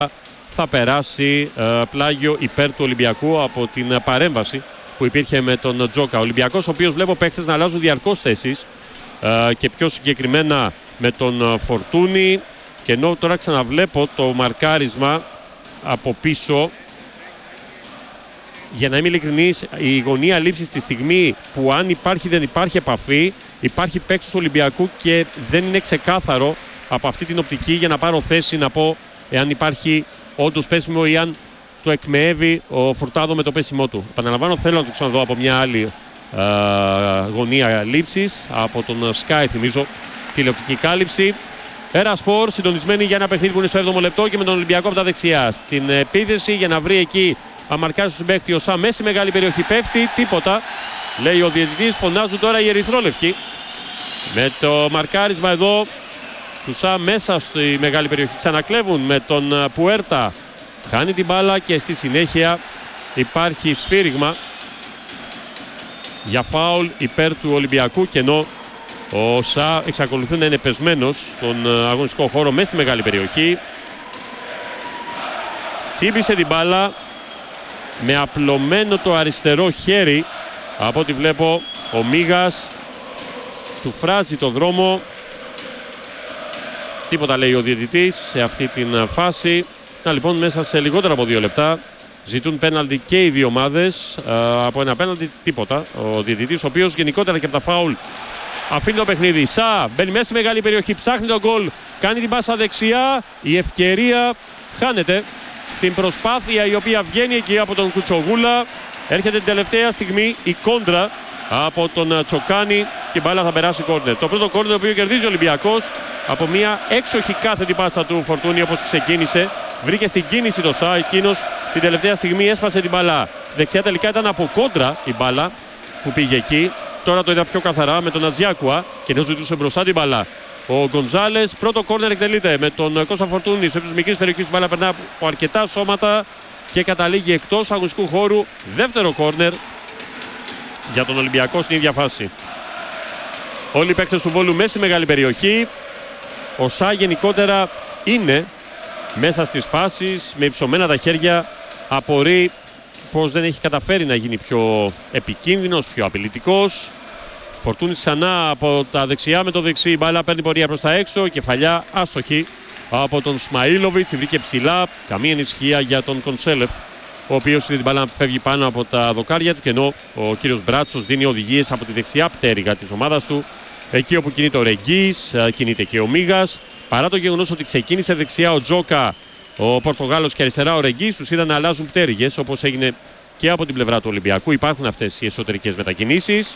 θα περάσει πλάγιο υπέρ του Ολυμπιακού από την παρέμβαση που υπήρχε με τον Τζόκα. Ο Ολυμπιακός, ο οποίος βλέπω παίχτες να αλλάζουν διαρκώς θέσεις και πιο συγκεκριμένα με τον Φορτούνη, και ενώ τώρα ξαναβλέπω το μαρκάρισμα από πίσω. Για να είμαι ειλικρινής, η γωνία λήψης στη στιγμή που αν υπάρχει δεν υπάρχει επαφή, υπάρχει παίκτης του Ολυμπιακού και δεν είναι ξεκάθαρο από αυτή την οπτική για να πάρω θέση να πω εάν υπάρχει όντως πέσιμο ή αν το εκμεεύει ο Φουρτάδο με το πέσιμό του. Επαναλαμβάνω, θέλω να το ξαναδώ από μια άλλη γωνία λήψης, από τον Sky θυμίζω, τηλεοπτική κάλυψη. Ερασφόρ συντονισμένη για ένα παιχνίδι που είναι στο 7ο λεπτό και με τον Ολυμπιακό από τα δεξιά. Στην επίθεση για να βρει εκεί αμαρκάζει του συμπαίκτη ο Σα μέση μεγάλη περιοχή, πέφτει, τίποτα. Λέει ο διαιτητής, φωνάζουν τώρα οι ερυθρόλευκοι. Με το μαρκάρισμα εδώ του Σα μέσα στη μεγάλη περιοχή. Ξανακλέβουν με τον Πουέρτα. Χάνει την μπάλα και στη συνέχεια υπάρχει σφύριγμα για φάουλ υπέρ του Ολυμπιακού, και ενώ ο Σα εξακολουθεί να είναι πεσμένος στον αγωνιστικό χώρο μέσα στη μεγάλη περιοχή. Τσίμπησε την μπάλα με απλωμένο το αριστερό χέρι. Από ό,τι βλέπω ο Μίγας του φράζει το δρόμο. Τίποτα λέει ο διαιτητής σε αυτή την φάση. Να λοιπόν, μέσα σε λιγότερα από 2 λεπτά ζητούν πέναλτι και οι δύο ομάδες. Από ένα πέναλτι τίποτα. Ο διαιτητής, ο οποίος γενικότερα και από τα φάουλ αφήνει το παιχνίδι. Σα μπαίνει μέσα στη μεγάλη περιοχή, ψάχνει τον γκολ, κάνει την πάσα δεξιά. Η ευκαιρία χάνεται στην προσπάθεια η οποία βγαίνει εκεί από τον Κουτσογούλα. Έρχεται την τελευταία στιγμή η κόντρα από τον Τσοκάνη και η μπάλα θα περάσει κόρνερ. Το πρώτο κόρνερ το οποίο κερδίζει ο Ολυμπιακός από μια έξοχη κάθετη πάσα του Φορτούνη όπως ξεκίνησε. Βρήκε στην κίνηση το Σα, εκείνος την τελευταία στιγμή έσπασε την μπάλα δεξιά. Τελικά ήταν από κόντρα η μπάλα που πήγε εκεί. Τώρα το είδα πιο καθαρά με τον Ατζιάκουα και δεν ζητούσε μπροστά την μπάλα. Ο Γκονζάλες, πρώτο κόρνερ εκτελείται με τον Κώστα Φορτούνη σε μικρή περιοχή. Μπάλα περνά από αρκετά σώματα και καταλήγει εκτός αγωνιστικού χώρου. Δεύτερο κόρνερ για τον Ολυμπιακό στην ίδια φάση. Όλοι οι παίκτες του Βόλου μέσα στη μεγάλη περιοχή. Ο Σα γενικότερα είναι μέσα στις φάσεις με υψωμένα τα χέρια. Απορεί πως δεν έχει καταφέρει να γίνει πιο επικίνδυνος, πιο απειλητικός. Φορτούνης ξανά από τα δεξιά με το δεξί. Η μπάλα παίρνει πορεία προς τα έξω. Κεφαλιά άστοχη από τον Σμαΐλοβιτς. Βρήκε ψηλά. Καμία ανησυχία για τον Κονσέλεφ, ο οποίος την μπάλα φεύγει πάνω από τα δοκάρια του. Και ενώ ο κύριος Μπράτσος δίνει οδηγίες από τη δεξιά πτέρυγα της ομάδας του. Εκεί όπου κινείται ο Ρεγγίς, κινείται και ο Μίγας. Παρά το γεγονός ότι ξεκίνησε δεξιά ο Τζόκα, ο Πορτογάλος, και αριστερά ο Ρεγγίς, τους είδαν να αλλάζουν πτέρυγες όπως έγινε και από την πλευρά του Ολυμπιακού. Υπάρχουν αυτές οι εσωτερικές μετακινήσεις.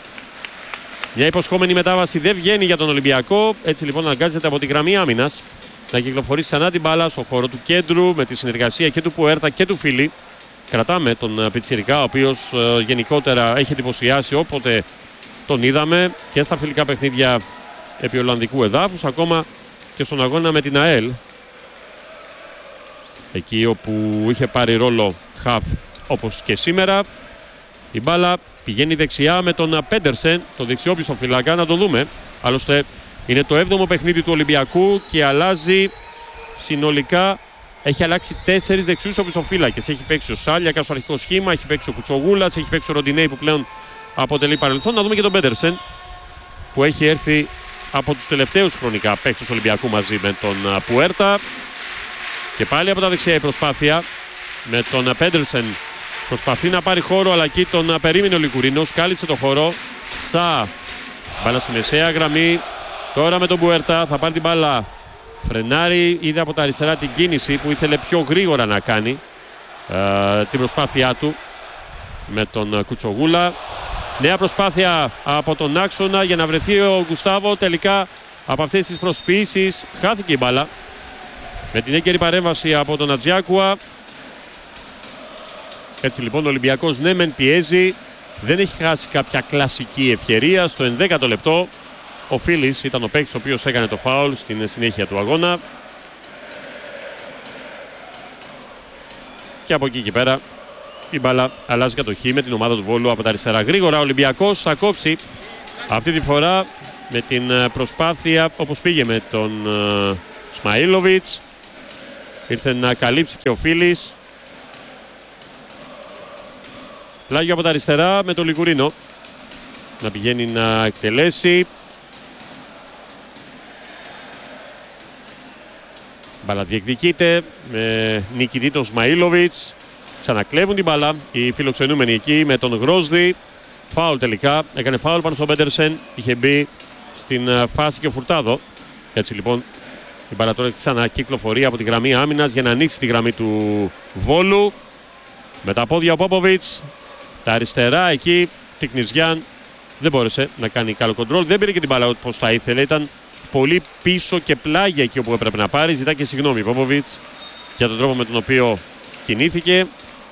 Μια υποσχόμενη μετάβαση δεν βγαίνει για τον Ολυμπιακό. Έτσι λοιπόν αναγκάζεται από τη γραμμή άμυνας να κυκλοφορήσει ξανά την μπάλα στο χώρο του κέντρου με τη συνεργασία και του Πουέρτα και του Φίλη. Κρατάμε τον Πιτσιρικά, ο οποίος γενικότερα έχει εντυπωσιάσει όποτε τον είδαμε και στα φιλικά παιχνίδια επί Ολλανδικού εδάφους, ακόμα και στον αγώνα με την ΑΕΛ, εκεί όπου είχε πάρει ρόλο χαφ όπως και σήμερα. Η μπάλα πηγαίνει δεξιά με τον Πέντερσεν, το δεξιόπιστο φυλακά, να το δούμε. Άλλωστε είναι το 7ο παιχνίδι του Ολυμπιακού και αλλάζει συνολικά. Έχει αλλάξει 4 δεξιούς οπισθοφύλακες. Έχει παίξει ο Σάλιακας στο αρχικό σχήμα, έχει παίξει ο Κουτσογούλας, έχει παίξει ο Ροντινέη που πλέον αποτελεί παρελθόν. Να δούμε και τον Πέντερσεν που έχει έρθει από τους τελευταίους χρονικά παίκτες του Ολυμπιακού μαζί με τον Πουέρτα. Και πάλι από τα δεξιά η προσπάθεια με τον Πέντερσεν. Προσπαθεί να πάρει χώρο, αλλά εκεί τον περίμενε ο Λικουρίνος. Κάλυψε το χώρο. Σα μπάλα στη μεσαία γραμμή. Τώρα με τον Πουέρτα θα πάρει την μπάλα. Φρενάρει, είδε από τα αριστερά την κίνηση που ήθελε πιο γρήγορα να κάνει την προσπάθειά του με τον Κουτσογούλα. Νέα προσπάθεια από τον άξονα για να βρεθεί ο Γκουστάβο. Τελικά από αυτές τις προσποιήσεις χάθηκε η μπάλα με την έγκαιρη παρέμβαση από τον Ατζιάκουα. Έτσι λοιπόν ο Ολυμπιακός ναι μεν πιέζει, δεν έχει χάσει κάποια κλασική ευκαιρία. Στο 11ο λεπτό ο Φίλης ήταν ο παίκτης ο οποίος έκανε το φάουλ στην συνέχεια του αγώνα. Και από εκεί και πέρα η μπάλα αλλάζει κατοχή με την ομάδα του Βόλου από τα αριστερά. Γρήγορα ο Ολυμπιακός θα κόψει αυτή τη φορά με την προσπάθεια όπως πήγε με τον Σμαΐλοβιτς. Ήρθε να καλύψει και ο Φίλης. Πλάγιο από τα αριστερά με τον Λιγουρίνο να πηγαίνει να εκτελέσει. Μπάλα διεκδικείται με νικητή τον Σμαΐλοβιτς. Ξανακλέβουν την μπάλα οι φιλοξενούμενοι εκεί με τον Γρόσδη. Φάουλ τελικά. Έκανε φάουλ πάνω στον Πέντερσεν. Είχε μπει στην φάση και ο Φουρτάδο. Έτσι λοιπόν η μπάλα τώρα ξανακυκλοφορεί από τη γραμμή άμυνας για να ανοίξει τη γραμμή του Βόλου. Με τα πόδια ο Πόποβιτς. Τα αριστερά εκεί. Τικνιζιάν δεν μπόρεσε να κάνει καλό κοντρόλ. Δεν πήρε και την μπάλα όπως θα ήθελε. Ήταν πολύ πίσω και πλάγια εκεί όπου έπρεπε να πάρει. Ζητά και συγγνώμη Πόποβιτς για τον τρόπο με τον οποίο κινήθηκε.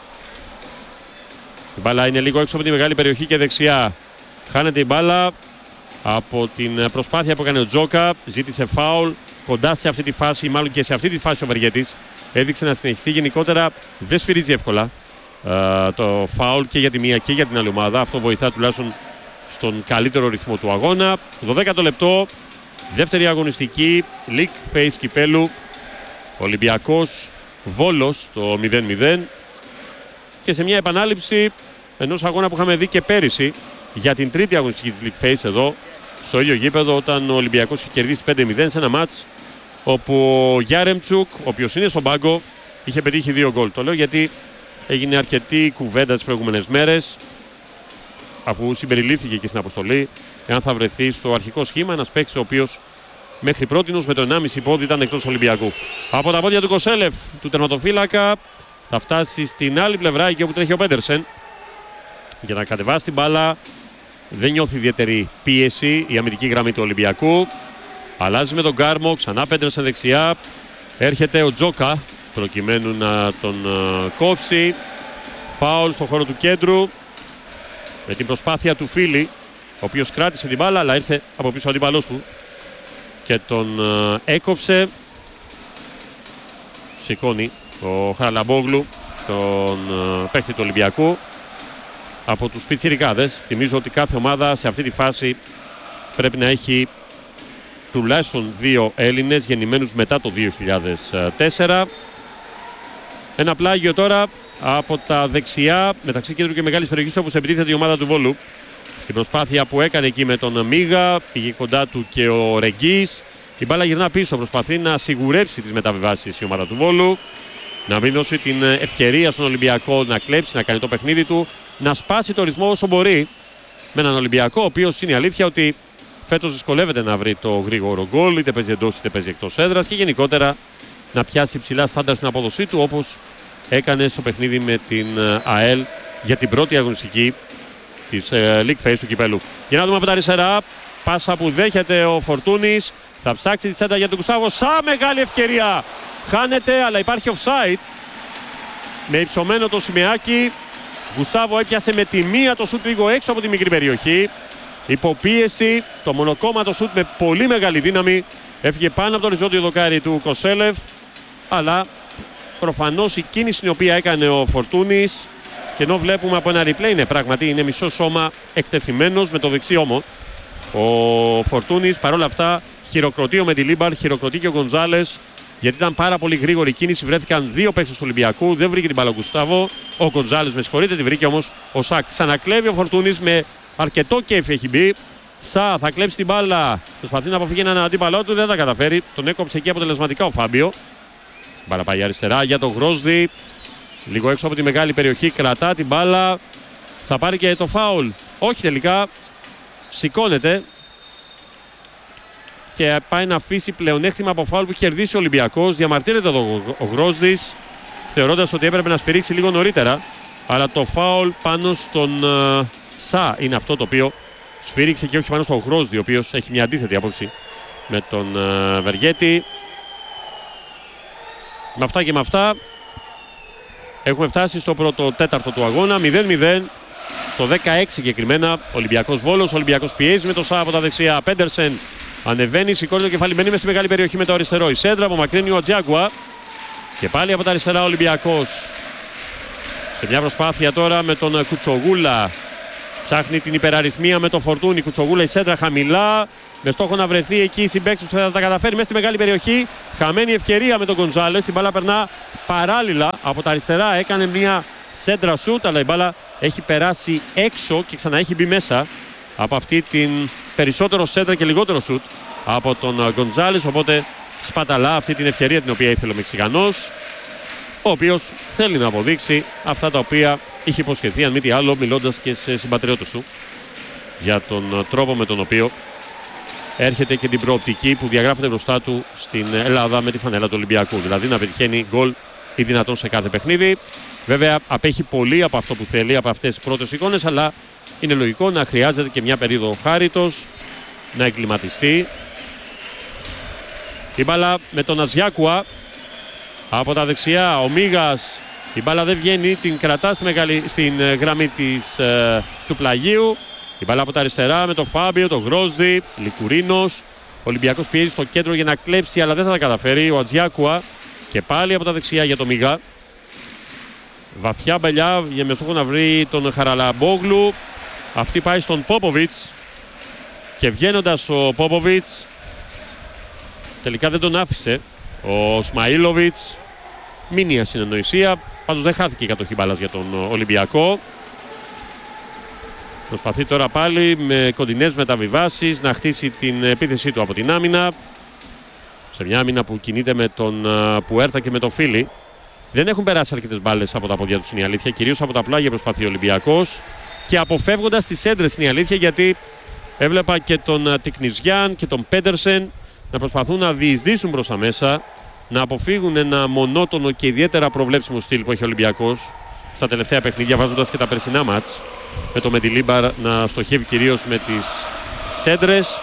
Η μπάλα είναι λίγο έξω από τη μεγάλη περιοχή και δεξιά. Χάνεται η μπάλα από την προσπάθεια που έκανε ο Τζόκα. Ζήτησε φάουλ κοντά σε αυτή τη φάση, μάλλον και σε αυτή τη φάση ο Βεργέτης. Έδειξε να συνεχιστεί. Γενικότερα δεν σφυρίζει εύκολα το φάουλ και για τη μία και για την άλλη ομάδα. Αυτό βοηθά τουλάχιστον στον καλύτερο ρυθμό του αγώνα. 12ο λεπτό. Δεύτερη αγωνιστική. League Phase κυπέλου. Ολυμπιακός Βόλος το 0-0. Και σε μια επανάληψη ενός αγώνα που είχαμε δει και πέρυσι για την τρίτη αγωνιστική της League Phase εδώ στο ίδιο γήπεδο, όταν ο Ολυμπιακός είχε κερδίσει 5-0 σε ένα μάτς όπου ο Γιάρεμτσουκ, ο οποίος είναι στον πάγκο, είχε πετύχει 2 γκολ. Το λέω γιατί έγινε αρκετή κουβέντα τις προηγούμενες μέρες, αφού συμπεριλήφθηκε και στην αποστολή, εάν θα βρεθεί στο αρχικό σχήμα ένας παίκτης ο οποίος μέχρι πρότινος με το 1,5 πόδι ήταν εκτός Ολυμπιακού. Από τα πόδια του Κοσέλεφ, του τερματοφύλακα, θα φτάσει στην άλλη πλευρά εκεί όπου τρέχει ο Πέντερσεν για να κατεβάσει την μπάλα. Δεν νιώθει ιδιαίτερη πίεση η αμυντική γραμμή του Ολυμπιακού. Αλλάζει με τον Γκάρμο, ξανά Πέντερσεν δεξιά. Έρχεται ο Τζόκα προκειμένου να τον κόψει. Φάουλ στον χώρο του κέντρου με την προσπάθεια του Φίλη, ο οποίος κράτησε την μπάλα αλλά ήρθε από πίσω ο αντίπαλός του και τον έκοψε. Σηκώνει ο Χαραλαμπόγλου τον παίκτη του Ολυμπιακού από τους πιτσιρικάδες. Θυμίζω ότι κάθε ομάδα σε αυτή τη φάση πρέπει να έχει τουλάχιστον 2 Έλληνες γεννημένους μετά το 2004. Ένα πλάγιο τώρα από τα δεξιά μεταξύ κέντρου και μεγάλης περιοχής όπως επιτίθεται η ομάδα του Βόλου. Στην προσπάθεια που έκανε εκεί με τον Μίγα πήγε κοντά του και ο Ρεγγής. Η μπάλα γυρνά πίσω, προσπαθεί να σιγουρέψει τις μεταβιβάσεις η ομάδα του Βόλου, να μην δώσει την ευκαιρία στον Ολυμπιακό να κλέψει, να κάνει το παιχνίδι του, να σπάσει το ρυθμό όσο μπορεί με έναν Ολυμπιακό, ο οποίος είναι η αλήθεια ότι φέτος δυσκολεύεται να βρει το γρήγορο γκολ, είτε παίζει εντός είτε παίζει εκτός έδρας, και γενικότερα να πιάσει ψηλά στάνταρ στην απόδοσή του, όπως έκανε στο παιχνίδι με την ΑΕΛ για την πρώτη αγωνιστική της League Phase του κυπέλου. Για να δούμε από τα αριστερά, πάσα που δέχεται ο Φορτούνης, θα ψάξει τη σέντα για τον Γκουστάβο. Μεγάλη ευκαιρία! Χάνεται, αλλά υπάρχει offside. Με υψωμένο το σημαίακι. Γκουστάβο έπιασε με τη μία το σούτ λίγο έξω από τη μικρή περιοχή. Υποπίεση, το μονοκόμματο σούτ με πολύ μεγάλη δύναμη. Έφυγε πάνω από το οριζόντιο δοκάρι του Κοσέλεφ. Αλλά προφανώς η κίνηση την οποία έκανε ο Φορτούνης, και ενώ βλέπουμε από ένα replay, είναι πράγματι είναι μισό σώμα εκτεθειμένος με το δεξί ώμο. Ο Φορτούνης παρόλα αυτά χειροκροτεί ο Μεντιλίμπαρ, χειροκροτεί και ο Γκονζάλες, γιατί ήταν πάρα πολύ γρήγορη κίνηση. Βρέθηκαν 2 παίκτες του Ολυμπιακού, δεν βρήκε την μπάλα ο Γκουστάβο. Ο Γκονζάλες, με συγχωρείτε, τη βρήκε όμως ο Σακ. Ξανακλέβει ο Φορτούνης, με αρκετό κέφι έχει μπει. Θα κλέψει την μπάλα, προσπαθεί να αποφύγει έναν αντίπαλό του, δεν τα καταφέρει. Τον έκοψε εκεί αποτελεσματικά ο Φάμπιο. Μπάλα πάει αριστερά για τον Γρόσδη, λίγο έξω από τη μεγάλη περιοχή, κρατά την μπάλα. Θα πάρει και το φάουλ. Όχι τελικά, σηκώνεται και πάει να αφήσει πλεονέκτημα από φάουλ που κερδίσει ο Ολυμπιακός. Διαμαρτύρεται εδώ ο Γρόσδης, θεωρώντας ότι έπρεπε να σφυρίξει λίγο νωρίτερα, αλλά το φάουλ πάνω στον Σα είναι αυτό το οποίο σφύριξε και όχι πάνω στον Γρόσδη, ο οποίος έχει μια αντίθετη άποψη με τον Βεργέτη. Με αυτά και με αυτά έχουμε φτάσει στο πρώτο τέταρτο του αγώνα. 0-0 στο 16 συγκεκριμένα. Ολυμπιακός Βόλος. Ο Ολυμπιακός πιέζει με το Σα από τα δεξιά. Πέντερσεν ανεβαίνει, σηκώνει το κεφάλι, μένει μες στη μεγάλη περιοχή με το αριστερό. Η σέντρα απομακρύνει ο Ατζιάγκουα. Και πάλι από τα αριστερά ο Ολυμπιακός. Σε μια προσπάθεια τώρα με τον Κουτσογούλα. Ψάχνει την υπεραριθμία με το Φορτούνι. Κουτσογούλα, η σέντρα χαμηλά. με στόχο να βρεθεί εκεί η συμπαίκτης που θα τα καταφέρει μέσα στη μεγάλη περιοχή. Χαμένη ευκαιρία με τον Γκονζάλες. Η μπάλα περνά παράλληλα από τα αριστερά. Έκανε μια σέντρα σούτ, αλλά η μπάλα έχει περάσει έξω και ξανά έχει μπει μέσα από αυτή την περισσότερο σέντρα και λιγότερο σούτ από τον Γκονζάλες. Οπότε σπαταλά αυτή την ευκαιρία την οποία ήθελε ο Μεξικανός, ο οποίος θέλει να αποδείξει αυτά τα οποία είχε υποσχεθεί, αν μη τι άλλο, μιλώντας και σε συμπατριώτες του για τον τρόπο με τον οποίο έρχεται και την προοπτική που διαγράφεται μπροστά του στην Ελλάδα με τη φανέλα του Ολυμπιακού. Δηλαδή να πετυχαίνει γκολ ή δυνατόν σε κάθε παιχνίδι. Βέβαια απέχει πολύ από αυτό που θέλει, από αυτές τις πρώτες εικόνες, αλλά είναι λογικό να χρειάζεται και μια περίοδο χάριτος, να εγκληματιστεί. Η μπάλα με τον Αζιάκουα από τα δεξιά. Ο Μίγας, η μπάλα δεν βγαίνει, την κρατά στην γραμμή του πλαγίου. Η μπάλα από τα αριστερά με τον Φάμπιο, τον Γκρόσδι, Λικουρίνος. Ο Ολυμπιακός πιέζει στο κέντρο για να κλέψει, αλλά δεν θα τα καταφέρει. Ο Ατζιάκουα και πάλι από τα δεξιά για τον Μίγα. Βαθιά μπελιά για με στόχο να βρει τον Χαραλαμπόγλου. Αυτή πάει στον Πόποβιτς και βγαίνοντας ο Πόποβιτς τελικά δεν τον άφησε ο Σμαΐλοβιτς. Μήνυα συνεννοησία, πάντως δεν χάθηκε η κατοχή μπάλας για τον Ολυμπιακό. Προσπαθεί τώρα πάλι με κοντινές μεταβιβάσεις να χτίσει την επίθεσή του από την άμυνα. Σε μια άμυνα που κινείται με τον Πουέρτα και με τον Φίλι. Δεν έχουν περάσει αρκετές μπάλες από τα πόδια τους, είναι η αλήθεια. Κυρίως από τα πλάγια προσπαθεί ο Ολυμπιακός. Και αποφεύγοντας τις έντρες, είναι η αλήθεια, γιατί έβλεπα και τον Τικνιζιάν και τον Πέντερσεν να προσπαθούν να διεισδύσουν προς τα μέσα, να αποφύγουν ένα μονότονο και ιδιαίτερα προβλέψιμο στυλ που έχει ο Ολυμπιακός στα τελευταία παιχνίδια, βάζοντας και τα περσινά μάτς, με το Μεντιλίμπαρ να στοχεύει κυρίως με τις σέντρες.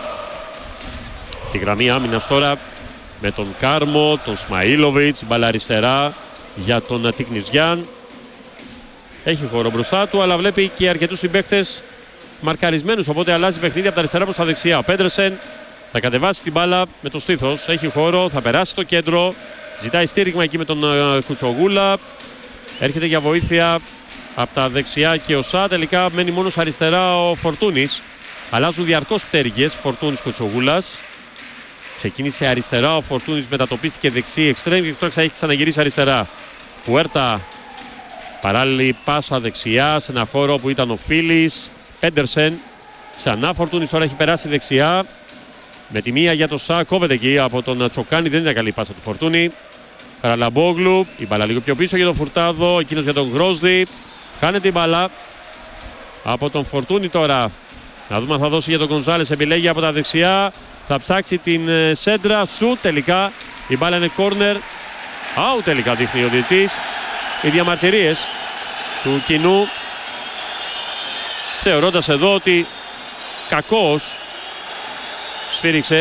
Τη γραμμή άμυνας τώρα με τον Κάρμο, τον Σμαΐλοβιτς, μπάλα αριστερά για τον Τικνιζιάν. Έχει χώρο μπροστά του, αλλά βλέπει και αρκετούς συμπαίκτες μαρκαρισμένους, οπότε αλλάζει παιχνίδι από τα αριστερά προς τα δεξιά. Ο Πέντρεσεν θα κατεβάσει την μπάλα με το στήθος, έχει χώρο, θα περάσει στο κέντρο, ζητάει στήριγμα εκεί με τον Κουτσογούλα. Έρχεται για βοήθεια από τα δεξιά και ο Σα. Τελικά μένει μόνος αριστερά ο Φορτούνης. Αλλάζουν διαρκώς πτέρυγες Φορτούνης Κουτσογούλας. Ξεκίνησε αριστερά ο Φορτούνης, μετατοπίστηκε δεξί εξτρέμ και τώρα έχει ξαναγυρίσει αριστερά. Πουέρτα, παράλληλη πάσα δεξιά σε ένα χώρο που ήταν ο Φίλης. Πέντερσεν, ξανά Φορτούνης, τώρα έχει περάσει δεξιά. Με τη μία για το Σα, κόβεται εκεί από τον Τσοκάνη, δεν ήταν καλή πάσα του Φορτούνη. Χαραλαμπόγλου, η μπάλα λίγο πιο πίσω για τον Φουρτάδο, εκείνος για τον Γκρόσδι. Χάνεται η μπάλα από τον Φορτούνη τώρα. Να δούμε αν θα δώσει για τον Γκονζάλες, επιλέγει από τα δεξιά. Θα ψάξει την σέντρα, σου τελικά. Η μπάλα είναι κόρνερ. Άου τελικά δείχνει ο διαιτητής. Οι διαμαρτυρίες του κοινού, θεωρώντας εδώ ότι κακώς σφύριξε.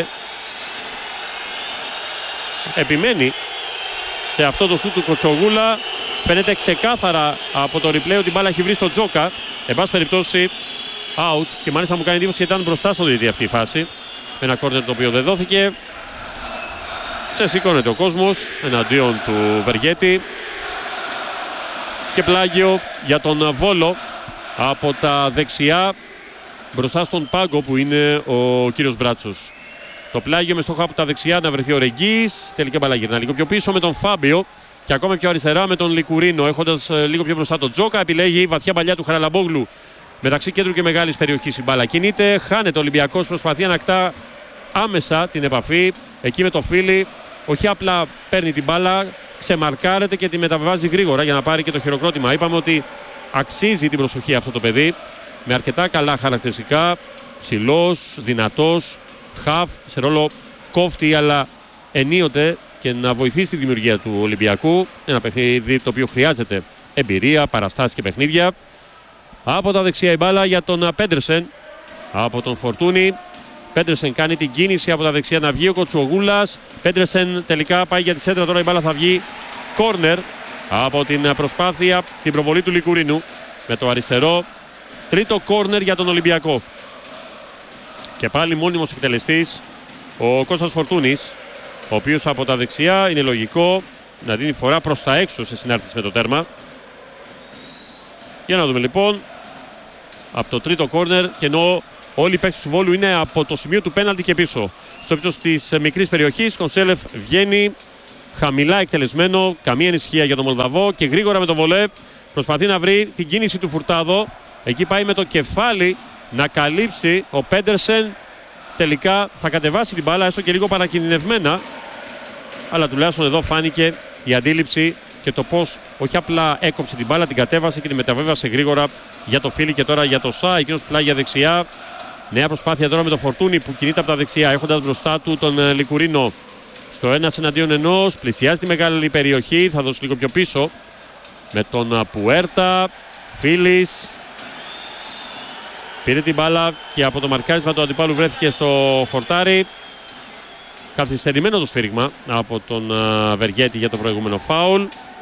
Επιμένει σε αυτό το σούτ του Κοτσογούλα. Φαίνεται ξεκάθαρα από το replay ότι η μπάλα έχει βρει στο Τζόκα. Εν πάση περιπτώσει out, και μάλιστα μου κάνει εντύπωση γιατί ήταν μπροστά στον διαιτητή αυτή η φάση. Ένα κόρνερ το οποίο δεν δόθηκε. Ξεσηκώνεται ο κόσμος εναντίον του Βεργέτη. Και πλάγιο για τον Βόλο από τα δεξιά μπροστά στον πάγκο που είναι ο κύριος Μπράτσος. Το πλάγιο με στόχο από τα δεξιά να βρεθεί ο Ρεγγίης. Τελικά μπάλα γυρνά λίγο πιο πίσω με τον Φάμπιο και ακόμα πιο αριστερά με τον Λικουρίνο. Έχοντας λίγο πιο μπροστά τον Τζόκα, επιλέγει βαθιά παλιά του Χαραλαμπόγλου. Μεταξύ κέντρου και μεγάλης περιοχής η μπάλα κινείται. Χάνεται ο Ολυμπιακός, προσπαθεί να ανακτά άμεσα την επαφή εκεί με το Φίλι. Όχι απλά παίρνει την μπάλα, ξεμαρκάρεται και τη μεταβάζει γρήγορα για να πάρει και το χειροκρότημα. Είπαμε ότι αξίζει την προσοχή αυτό το παιδί με αρκετά καλά χαρακτηριστικά. Ψηλός, δυνατός, χαφ, σε ρόλο κόφτη, αλλά ενίοτε και να βοηθήσει τη δημιουργία του Ολυμπιακού. Ένα παιχνίδι το οποίο χρειάζεται εμπειρία, παραστάσεις και παιχνίδια. Από τα δεξιά η μπάλα για τον Πέντερσεν από τον Φορτούνη. Πέντερσεν κάνει την κίνηση από τα δεξιά να βγει ο Κοτσογούλας. Πέντερσεν τελικά πάει για τη σέντρα, τώρα η μπάλα θα βγει κόρνερ από την προσπάθεια, την προβολή του Λικουρίνου με το αριστερό. Τρίτο κόρνερ για τον Ολυμπιακό. Και πάλι μόνιμος εκτελεστής ο Κώστας Φορτούνης, ο οποίος από τα δεξιά είναι λογικό να δίνει φορά προς τα έξω σε συνάρτηση με το τέρμα. Για να δούμε λοιπόν από το τρίτο κόρνερ, και ενώ Όλοι οι παίκτες του Βόλου είναι από το σημείο του πέναλτι και πίσω. Στο ύψος της μικρής περιοχής, Κονσέλεφ βγαίνει χαμηλά εκτελεσμένο, καμία ανησυχία για τον Μολδαβό και γρήγορα με το βολέ προσπαθεί να βρει την κίνηση του Φουρτάδο. Εκεί πάει με το κεφάλι να καλύψει ο Πέντερσεν. Τελικά θα κατεβάσει την μπάλα, έστω και λίγο παρακινδυνευμένα, αλλά τουλάχιστον εδώ φάνηκε η αντίληψη και το πώς όχι απλά έκοψε την μπάλα, την κατέβασε και την μεταβέβασε γρήγορα για το Φίλι και τώρα για το Σα. Εκείνος πλάγια δεξιά. Νέα προσπάθεια τώρα με το Φορτούνι που κινείται από τα δεξιά, έχοντας μπροστά του τον Λικουρίνο. Στο 1-1, πλησιάζει τη μεγάλη περιοχή, θα δώσει λίγο πιο πίσω με τον Πουέρτα. Φίλης πήρε την μπάλα και από το μαρκάρισμα του αντιπάλου βρέθηκε στο χορτάρι. Καθυστερημένο το σφύριγμα από τον Βεργέτη για το προηγούμενο φάουλ.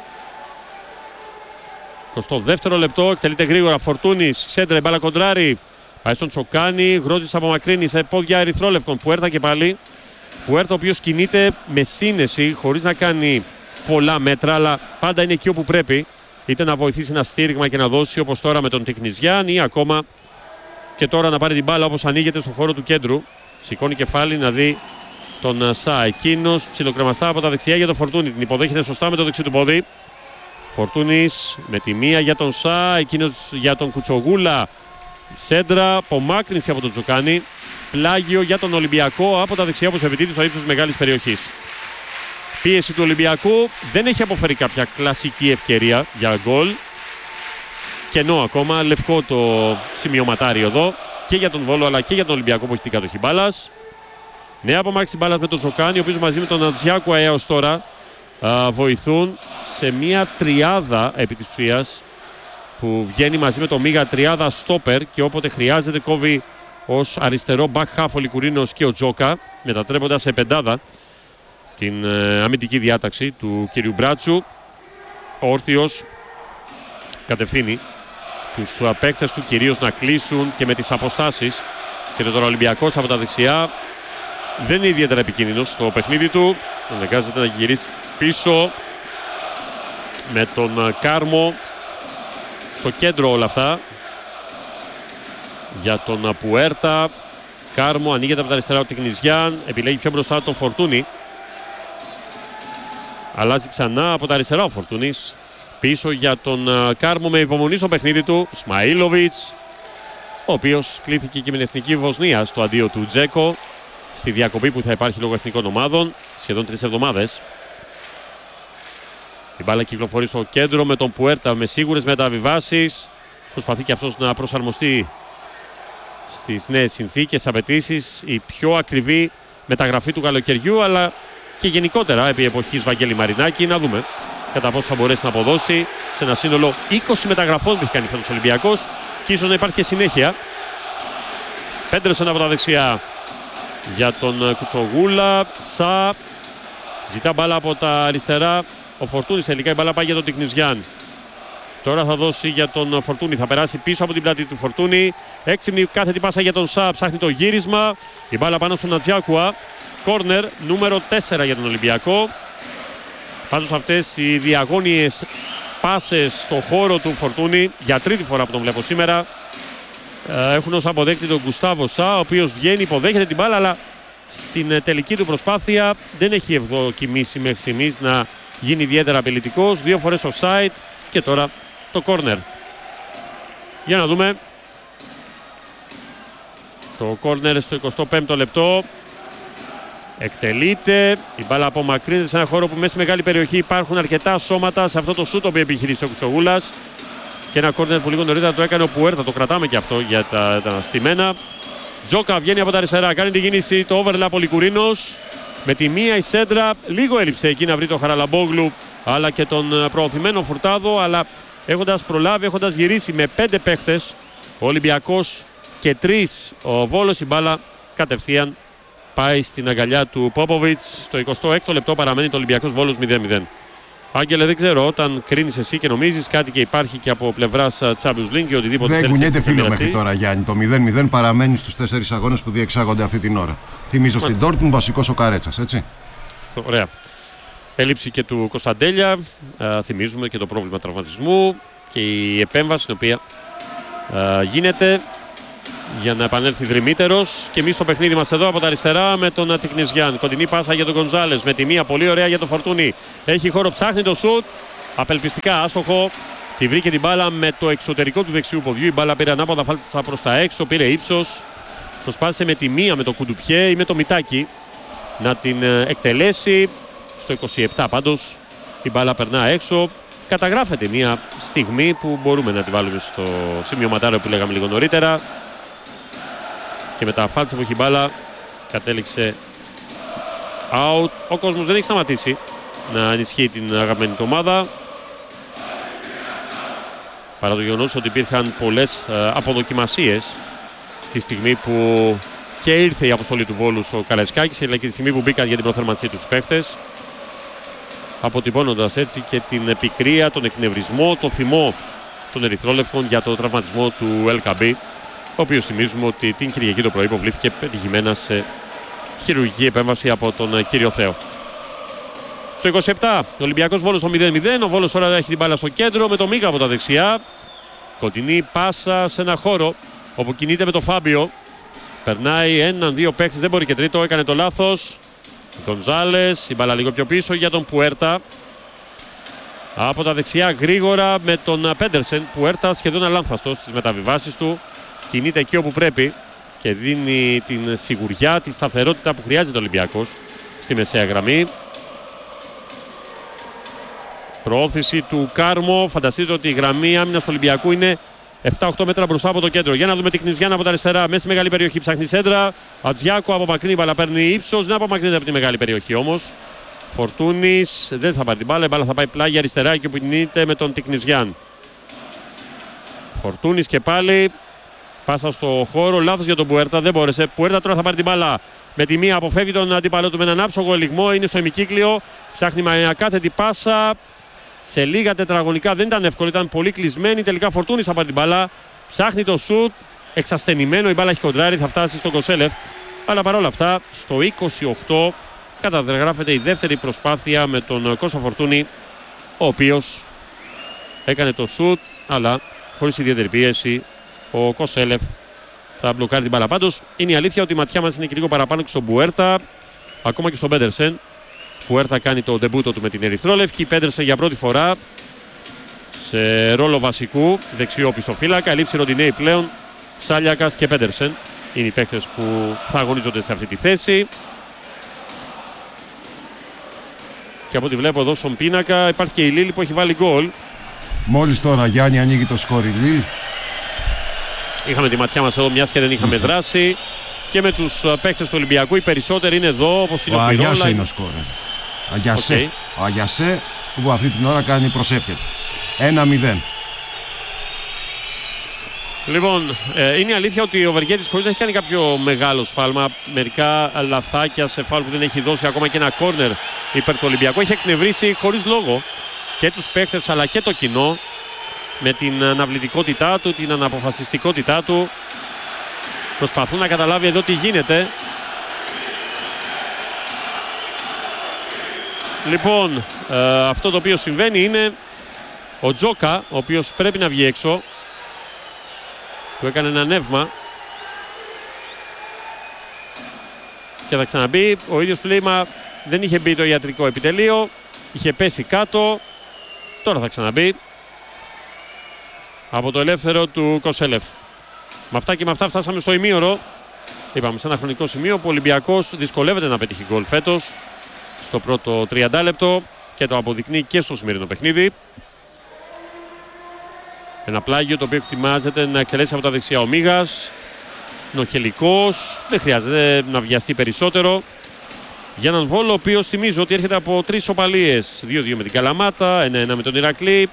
22ο λεπτό, εκτελείται γρήγορα Φορτούνης, σέντρα, η μπάλα κοντράρει. Πάει στον Τσοκάνη, Γρότζης απομακρύνει σε πόδια ερυθρόλευκων. Πουέρτα και πάλι. Πουέρτα ο οποίος κινείται με σύνεση, χωρίς να κάνει πολλά μέτρα, αλλά πάντα είναι εκεί όπου πρέπει. Είτε να βοηθήσει ένα στήριγμα και να δώσει όπως τώρα με τον Τικνιζιάν, ή ακόμα και τώρα να πάρει την μπάλα όπως ανοίγεται στον χώρο του κέντρου. Σηκώνει κεφάλι να δει τον Σα. Εκείνος ψιλοκρεμαστά από τα δεξιά για τον Φορτούνη. Την υποδέχεται σωστά με το δεξί του πόδι. Φορτούνης με τη μία για τον Σα, εκείνος για τον Κουτσογούλα. Σέντρα, απομάκρυνση από τον Τζοκάνη. Πλάγιο για τον Ολυμπιακό από τα δεξιά όπως επιτίθεται στο ύψος μεγάλης περιοχής. Πίεση του Ολυμπιακού, δεν έχει αποφέρει κάποια κλασική ευκαιρία για γκολ. Κενό ακόμα, λευκό το σημειωματάριο εδώ και για τον Βόλο αλλά και για τον Ολυμπιακό που έχει την κατοχή μπάλας. Νέα απομάκρυνση μπάλας με τον Τζοκάνη, ο οποίος μαζί με τον Αντζιάκουα έως τώρα βοηθούν σε μια τριάδα επί της ουσίας που βγαίνει μαζί με το Μίγα, τριάδα στόπερ, και όποτε χρειάζεται κόβει ως αριστερό back half ο Λικουρίνος και ο Τζόκα, μετατρέποντας σε πεντάδα την αμυντική διάταξη του κυρίου Μπράτσου. Ο όρθιος κατευθύνει τους παίκτες του κυρίως να κλείσουν και με τις αποστάσεις, και τώρα ο Ολυμπιακός από τα δεξιά δεν είναι ιδιαίτερα επικίνδυνος στο παιχνίδι του, αναγκάζεται να γυρίσει πίσω με τον Κάρμο στο κέντρο. Όλα αυτά για τον Πουέρτα. Κάρμο ανοίγεται από τα αριστερά ο Τικνιζιάν, επιλέγει πιο μπροστά τον Φορτούνη, αλλάζει ξανά από τα αριστερά ο Φορτούνης πίσω για τον Κάρμο με υπομονή στο παιχνίδι του. Σμαΐλοβιτς, ο οποίος κλήθηκε και με την εθνική Βοσνία στο αντίο του Τζέκο στη διακοπή που θα υπάρχει λόγω εθνικών ομάδων σχεδόν 3 εβδομάδες. Η μπάλα κυκλοφορεί στο κέντρο με τον Πουέρτα με σίγουρες μεταβιβάσεις. Προσπαθεί και αυτός να προσαρμοστεί στις νέες συνθήκες, απαιτήσεις, η πιο ακριβή μεταγραφή του καλοκαιριού, αλλά και γενικότερα επί εποχής Βαγγέλη Μαρινάκη. Να δούμε κατά πόσο θα μπορέσει να αποδώσει σε ένα σύνολο 20 μεταγραφών που έχει κάνει φέτος ο Ολυμπιακός, και ίσως να υπάρχει και συνέχεια. Πέντερσεν από τα δεξιά για τον Κουτσογούλα. Σα ζητά μπάλα από τα αριστερά ο Φορτούνης, τελικά η μπάλα πάει για τον Τικνιζιάν. Τώρα θα δώσει για τον Φορτούνη, θα περάσει πίσω από την πλάτη του Φορτούνη. Έξυπνη κάθετη πάσα για τον Σα, ψάχνει το γύρισμα. Η μπάλα πάνω στον Ατζιάκουα. Κόρνερ νούμερο 4 για τον Ολυμπιακό. Πάντως αυτές οι διαγώνιες πάσες στο χώρο του Φορτούνη, για τρίτη φορά που τον βλέπω σήμερα, έχουν ως αποδέκτη τον Γκουστάβο Σα, ο οποίος βγαίνει, υποδέχεται την μπάλα, αλλά στην τελική του προσπάθεια δεν έχει ευδοκιμήσει μέχρι στιγμής να γίνει ιδιαίτερα απειλητικός. 2 φορές offside και τώρα το κόρνερ. Για να δούμε. Το κόρνερ στο 25ο λεπτό. Εκτελείται. Η μπάλα απομακρύνεται σε ένα χώρο που μέσα στη μεγάλη περιοχή υπάρχουν αρκετά σώματα σε αυτό το σούτ που επιχειρήσει ο Κουτσογούλας. Και ένα κόρνερ που λίγο νωρίτερα το έκανε ο Πουέρτα. Το κρατάμε και αυτό για τα στημένα. Τζόκα βγαίνει από τα αριστερά. Κάνει την κίνηση, το overlap ο Λικουρίνος. Με τη μία η σέντρα. Λίγο έλειψε εκεί να βρει το Χαραλαμπόγλου αλλά και τον προωθημένο Φουρτάδο. Αλλά έχοντας προλάβει, έχοντας γυρίσει με 5 παίχτες ο Ολυμπιακός και 3 ο Βόλος, η μπάλα κατευθείαν πάει στην αγκαλιά του Πόποβιτς. Στο 26ο λεπτό παραμένει το Ολυμπιακός Βόλος 0-0. Άγγελε, δεν ξέρω, όταν κρίνεις εσύ και νομίζεις κάτι και υπάρχει και από πλευράς Champions League και οτιδήποτε. Δεν κουνιέται φίλο μέχρι τώρα, Γιάννη. Το 0-0 παραμένει στους 4 αγώνες που διεξάγονται αυτή την ώρα. Θυμίζω στην Dortmund βασικός ο Καρέτσας, έτσι. Ωραία. Έλλειψη και του Κωνσταντέλια. Θυμίζουμε και το πρόβλημα τραυματισμού και η επέμβαση την οποία γίνεται. για να επανέλθει δρυμύτερος. Και εμείς στο παιχνίδι μας εδώ από τα αριστερά με τον Τικνιζιάν. Κοντινή πάσα για τον Γκονζάλες με τη μία πολύ ωραία για τον Φορτούνι. Έχει χώρο, ψάχνει το σουτ. Απελπιστικά άστοχο. Τη βρήκε την μπάλα με το εξωτερικό του δεξιού ποδιού. Η μπάλα πήρε ανάποδα φάλτσα προς τα έξω, πήρε ύψος. Προσπάθησε με τη μία με το κουντουπιέ ή με το μητάκι να την εκτελέσει. Στο 27 πάντως η μπάλα περνά έξω. Καταγράφεται μια στιγμή που μπορούμε να τη βάλουμε στο σημειωματάριο που λέγαμε λίγο νωρίτερα. Και με τα φάλτσα που έχει η μπάλα κατέληξε out. Ο κόσμος δεν έχει σταματήσει να ενισχύει την αγαπημένη του ομάδα. Παρά το γεγονός ότι υπήρχαν πολλές αποδοκιμασίες τη στιγμή που και ήρθε η αποστολή του Βόλου στο Καραϊσκάκης, αλλά και τη στιγμή που μπήκαν για την προθέρμανσή τους παίχτες, αποτυπώνοντας έτσι και την πικρία, τον εκνευρισμό, το θυμό των ερυθρόλευκων για το τραυματισμό του LKB, ο οποίος θυμίζουμε ότι την Κυριακή το πρωί υποβλήθηκε πετυχημένα σε χειρουργική επέμβαση από τον κύριο Θεό. Στο 27 ο Ολυμπιακός Βόλος στο 0-0. Ο Βόλος τώρα έχει την μπάλα στο κέντρο με το Μίγα από τα δεξιά. Κοντινή πάσα σε ένα χώρο όπου κινείται με το Φάμπιο. Περνάει έναν-δύο παίκτες, δεν μπορεί και τρίτο, έκανε το λάθος. Γκονζάλες, η μπάλα λίγο πιο πίσω για τον Πουέρτα. Από τα δεξιά γρήγορα με τον Πέντερσεν. Πουέρτα σχεδόν αλάνθαστος στις μεταβιβάσεις του. Κινείται εκεί όπου πρέπει και δίνει την σιγουριά, τη σταθερότητα που χρειάζεται ο Ολυμπιακός στη μεσαία γραμμή. Προώθηση του Κάρμο. Φανταστείτε ότι η γραμμή άμυνας του Ολυμπιακού είναι 7-8 μέτρα μπροστά από το κέντρο. Για να δούμε την Κνιζιάν από τα αριστερά. Μέσα στη μεγάλη περιοχή ψάχνει σέντρα. Ατζιάκο απομακρύνει, μπάλα παίρνει ύψος. Δεν απομακρύνεται από τη μεγάλη περιοχή όμως. Φορτούνης δεν θα πάρει την μπάλα. Η μπάλα θα πάει πλάγια αριστερά εκεί που κινείται με τον Τικνιζιάν. Φορτούνης και πάλι. Πάσα στο χώρο. Λάθος για τον Πουέρτα. Δεν μπόρεσε. Πουέρτα τώρα θα πάρει την μπάλα. Με τη μία αποφεύγει τον αντίπαλό του με έναν άψογο ελιγμό. Είναι στο ημικύκλιο. Ψάχνει με κάθετη πάσα. Σε λίγα τετραγωνικά δεν ήταν εύκολο, ήταν πολύ κλεισμένη. Τελικά Φορτούνης από την μπάλα. Ψάχνει το σουτ. Εξασθενημένο, η μπάλα έχει κοντράρει, θα φτάσει στον Κοσέλεφ. Αλλά παρόλα αυτά, στο 28 καταγράφεται η δεύτερη προσπάθεια με τον Κώστα Φορτούνη, ο οποίος έκανε το σουτ, αλλά χωρίς ιδιαίτερη πίεση. Ο Κοσέλεφ θα μπλοκάρει την μπάλα. Πάντως είναι η αλήθεια ότι η ματιά μας είναι και λίγο παραπάνω και στον Μπουέρτα, ακόμα και στον Πέντερσεν. Πουέρτα κάνει το ντεμπούτο του με την ερυθρόλευκη. Πέντερσεν για πρώτη φορά σε ρόλο βασικού δεξιό πιστοφύλακα. Ελήψη Ροντινέη πλέον. Σάλιακας και Πέντερσεν είναι οι παίκτες που θα αγωνίζονται σε αυτή τη θέση. Και από ό,τι βλέπω εδώ στον πίνακα υπάρχει και η Λίλ που έχει βάλει γκολ. Μόλις τώρα Γιάννη ανοίγει το σκορ η Λίλ. Είχαμε τη ματιά μας εδώ μιας και δεν είχαμε δράσει. Και με τους παίκτες του Ολυμπιακού οι περισσότεροι είναι εδώ, όπως είναι ο Πυρόλα. Ο Αγιάσε είναι ο σκόρερ. Αγιάσε. Ο Αγιάσε που αυτή την ώρα κάνει προσεύχεται. 1-0. Λοιπόν, είναι αλήθεια ότι ο Βεργέτης χωρίς να έχει κάνει κάποιο μεγάλο σφάλμα, μερικά λαθάκια σε φάουλ που δεν έχει δώσει, ακόμα και ένα κόρνερ υπέρ του Ολυμπιακού, έχει εκνευρίσει χωρίς λόγο και τους παίκτες αλλά και το κοινό με την αναβλητικότητά του, την αναποφασιστικότητά του. Προσπαθούν να καταλάβει εδώ τι γίνεται. Λοιπόν, αυτό το οποίο συμβαίνει είναι ο Τζόκα, ο οποίος πρέπει να βγει έξω. Του έκανε ένα νεύμα και θα ξαναμπεί. Ο ίδιος του λέει, μα δεν είχε μπει το ιατρικό επιτελείο, είχε πέσει κάτω. Τώρα θα ξαναμπεί από το ελεύθερο του Κοσέλεφ. Με αυτά και με αυτά φτάσαμε στο ημίωρο. Είπαμε σε ένα χρονικό σημείο που ο Ολυμπιακός δυσκολεύεται να πετύχει γκολ φέτος στο πρώτο 30 λεπτό και το αποδεικνύει και στο σημερινό παιχνίδι. Ένα πλάγιο το οποίο ετοιμάζεται να εξελέσει από τα δεξιά ο Μίγας. Νοχελικός, δεν χρειάζεται να βιαστεί περισσότερο. Για έναν Βόλο ο οποίος θυμίζω ότι έρχεται από 3 σοπαλίες. 2-2 με την Καλαμάτα, 1-1 με τον Ηρακλή,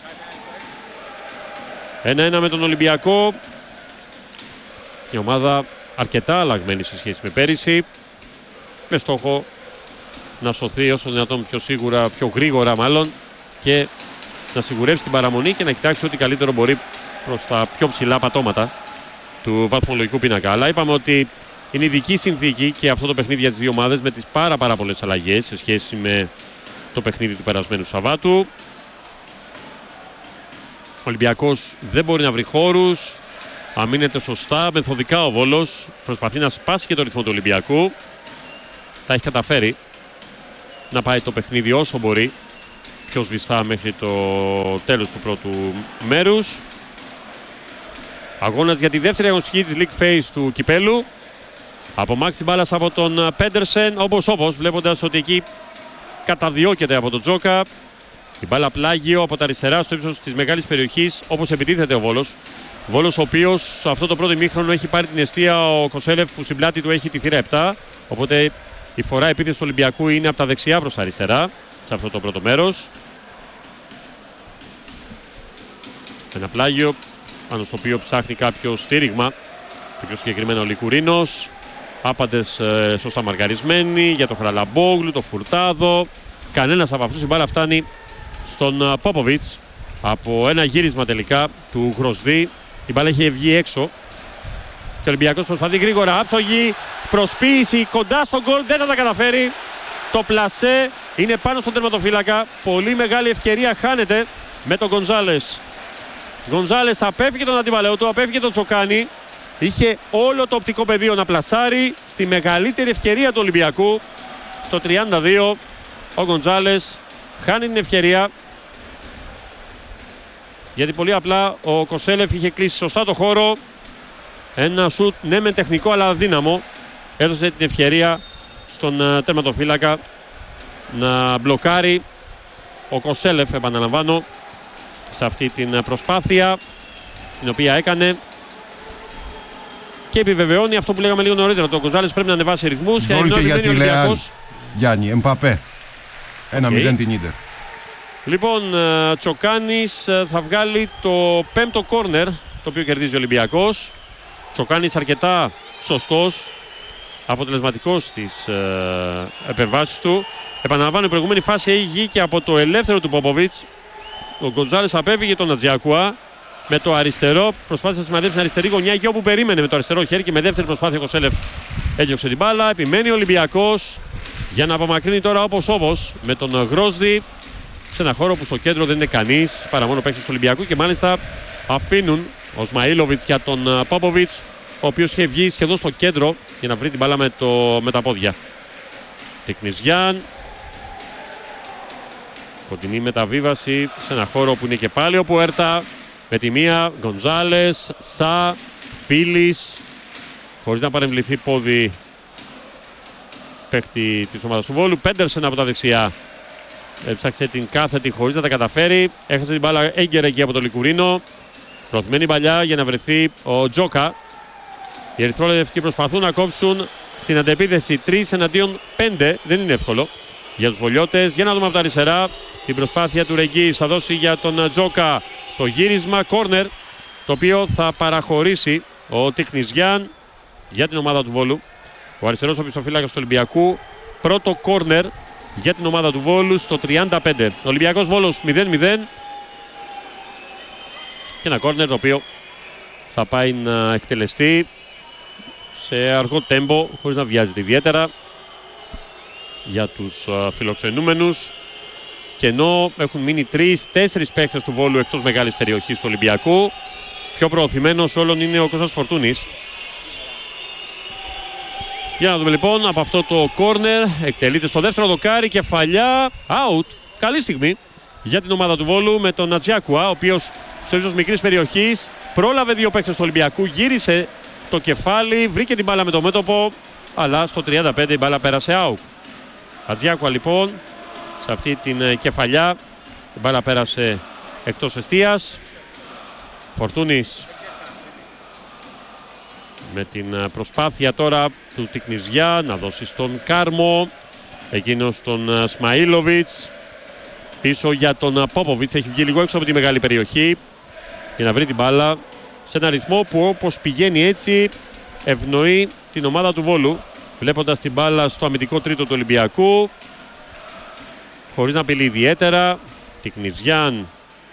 1-1 με τον Ολυμπιακό. Η ομάδα αρκετά αλλαγμένη σε σχέση με πέρυσι, με στόχο να σωθεί όσο δυνατόν πιο σίγουρα, πιο γρήγορα μάλλον, και να σιγουρεύσει την παραμονή και να κοιτάξει ό,τι καλύτερο μπορεί προς τα πιο ψηλά πατώματα του βαθμολογικού πίνακα. Αλλά είπαμε ότι είναι ειδική συνθήκη και αυτό το παιχνίδι για τις δύο ομάδες με τις πάρα πολλές αλλαγές σε σχέση με το παιχνίδι του περασμένου Σαββάτου. Ο Ολυμπιακός δεν μπορεί να βρει χώρους. αμήνεται σωστά, μεθοδικά ο Βόλος. Προσπαθεί να σπάσει και το ρυθμό του Ολυμπιακού. Τα έχει καταφέρει να πάει το παιχνίδι όσο μπορεί πιο σβηστά μέχρι το τέλος του πρώτου μέρους. Αγώνας για τη δεύτερη αγωνιστική της League Phase του κυπέλου. Απομάξει μπάλας από τον Πέντερσεν, όπως βλέποντας ότι εκεί καταδιώκεται από τον Τζόκα. Η μπάλα πλάγιο από τα αριστερά στο ύψος της μεγάλης περιοχής, όπως επιτίθεται ο Βόλος. Βόλος ο οποίος σε αυτό το πρώτο ημίχρονο έχει πάρει την εστία ο Κοσέλεφ, που στην πλάτη του έχει τη θύρα 7. Οπότε η φορά επίθεση του Ολυμπιακού είναι από τα δεξιά προς τα αριστερά σε αυτό το πρώτο μέρος. Ένα πλάγιο πάνω στο οποίο ψάχνει κάποιο στήριγμα, το πιο συγκεκριμένο ο Λικουρίνος. Άπαντες σωστά μαργαρισμένοι για το Χαραλαμπόγλου, το Φουρτάδο. Κανένας από αυτούς. Η μπάλα φτάνει στον Πόποβιτς από ένα γύρισμα τελικά του Γροσδί. Η μπάλα είχε βγει έξω και ο Ολυμπιακός προσπαθεί γρήγορα, άψογη προσποίηση κοντά στον γκολ, δεν θα τα καταφέρει. Το πλασέ είναι πάνω στον τερματοφύλακα. Πολύ μεγάλη ευκαιρία χάνεται με τον Γκονζάλες. Γκονζάλες απέφυγε τον αντιπαλαιό του, απέφυγε τον Τσοκάνη. Είχε όλο το οπτικό πεδίο να πλασάρει στη μεγαλύτερη ευκαιρία του Ολυμπιακού. Στο 32 ο Γκονζάλες χάνει την ευκαιρία, γιατί πολύ απλά ο Κοσέλεφ είχε κλείσει σωστά το χώρο. Ένα σουτ ναι μεν τεχνικό αλλά αδύναμο έδωσε την ευκαιρία στον τερματοφύλακα να μπλοκάρει. Ο Κοσέλεφ, επαναλαμβάνω, σε αυτή την προσπάθεια την οποία έκανε, και επιβεβαιώνει αυτό που λέγαμε λίγο νωρίτερα. Το Γκονζάλες πρέπει να ανεβάσει ρυθμούς και να είναι ο Ολυμπιακός. Γιάννη, Εμπαπέ 1-0 την Ίντερ. Λοιπόν, Τσοκάνης θα βγάλει το πέμπτο κόρνερ, το οποίο κερδίζει ο Ολυμπιακός. Τσοκάνης αρκετά σωστός, αποτελεσματικός στις επεμβάσεις του. Επαναλαμβάνω, η προηγούμενη φάση έγινε και από το ελεύθερο του Πόποβιτς. Ο Γκοντζάλες απέφυγε τον Ατζιακουά με το αριστερό. Προσπάθησε να σημαδέψει την αριστερή γωνιά εκεί όπου περίμενε με το αριστερό χέρι, και με δεύτερη προσπάθεια ο Κοσέλεφ έδιωξε την μπάλα. Επιμένει ο Ολυμπιακός για να απομακρύνει τώρα όπως με τον Γρόσδι σε ένα χώρο που στο κέντρο δεν είναι κανείς παρά μόνο παίκτης του Ολυμπιακού, και μάλιστα αφήνουν ο Σμαΐλοβιτς για τον Πόποβιτς, ο οποίος είχε βγει σχεδόν στο κέντρο για να βρει την μπάλα με τα πόδια. Τεκνιζιάν. Κοντινή μεταβίβαση σε ένα χώρο που είναι και πάλι ο Πουέρτα. Με τη μία Γκονζάλες, Σα, Φίλης, χωρίς να παρεμβληθεί πόδι παίκτη της ομάδας του Βόλου. Πέντερσεν από τα δεξιά. Έψαξε την κάθετη χωρίς να τα καταφέρει. Έχασε την μπάλα έγκαιρα εκεί από τον Λικουρίνο. Προωθημένη παλιά για να βρεθεί ο Τζόκα. Οι ερυθρόλευκοι προσπαθούν να κόψουν στην αντεπίθεση 3 εναντίον 5. Δεν είναι εύκολο για τους βολιώτες. Για να δούμε από τα αριστερά την προσπάθεια του Ρεγγί. Θα δώσει για τον Τζόκα το γύρισμα, κόρνερ, το οποίο θα παραχωρήσει ο Τιχνιζιάν για την ομάδα του Βόλου. Ο αριστερός οπισθοφύλακας του Ολυμπιακού. Πρώτο κόρνερ για την ομάδα του Βόλου στο 35. Ολυμπιακός Βόλος 0-0. Και ένα κόρνερ το οποίο θα πάει να εκτελεστεί σε αργό τέμπο, χωρίς να βιάζεται ιδιαίτερα για τους φιλοξενούμενους. Και ενώ έχουν μείνει 3-4 παίκτες του Βόλου εκτός μεγάλης περιοχής του Ολυμπιακού, πιο προωθημένος όλων είναι ο Κώστας Φορτούνης. Για να δούμε λοιπόν από αυτό το κόρνερ. Εκτελείται στο δεύτερο δοκάρι, κεφαλιά, out. Καλή στιγμή για την ομάδα του Βόλου με τον Ατζιακουά, ο οποίος στο ύψος μικρής περιοχής πρόλαβε δύο παίκτες του Ολυμπιακού, γύρισε το κεφάλι, βρήκε την μπάλα με το μέτωπο, αλλά στο 35 η μπάλα πέρασε out. Ατζιακουά λοιπόν σε αυτή την κεφαλιά, η μπάλα πέρασε εκτός εστίας. Φορτούνης με την προσπάθεια τώρα του Τικνιζιά να δώσει στον Κάρμο, εκείνος τον Σμαΐλοβιτς, πίσω για τον Πόποβιτς, έχει βγει λίγο έξω από τη μεγάλη περιοχή για να βρει την μπάλα σε ένα ρυθμό που όπως πηγαίνει έτσι ευνοεί την ομάδα του Βόλου, βλέποντας την μπάλα στο αμυντικό τρίτο του Ολυμπιακού χωρίς να απειλεί ιδιαίτερα. Τικνιζιάν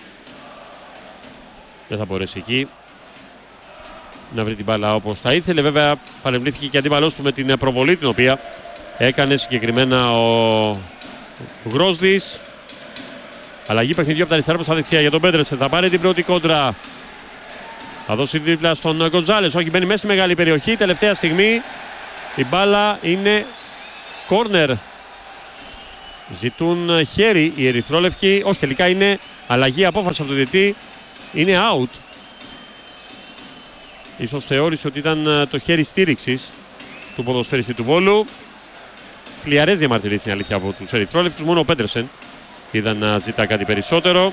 δεν θα μπορέσει εκεί να βρει την μπάλα όπως θα ήθελε. Βέβαια παρεμβλήθηκε και αντίπαλός του με την προβολή την οποία έκανε συγκεκριμένα ο Γρόσδης. Αλλαγή παιχνιδιού από τα αριστερά προς τα δεξιά για τον Πέντρεσεν. Θα πάρει την πρώτη κόντρα Θα δώσει δίπλα στον Γκοντζάλες. Όχι, μπαίνει μέσα στη μεγάλη περιοχή. Τελευταία στιγμή η μπάλα είναι κόρνερ. Ζητούν χέρι οι ερυθρόλευκοι. Όχι, τελικά είναι αλλαγή απόφαση από το διαιτητή. Είναι out. Ίσως θεώρησε ότι ήταν το χέρι στήριξης του ποδοσφαιριστή του Βόλου. Χλιαρές διαμαρτυρίες είναι αλήθεια από τους ερυθρόλευκους. Μόνο ο Πέντερσεν είδαν να ζητά κάτι περισσότερο.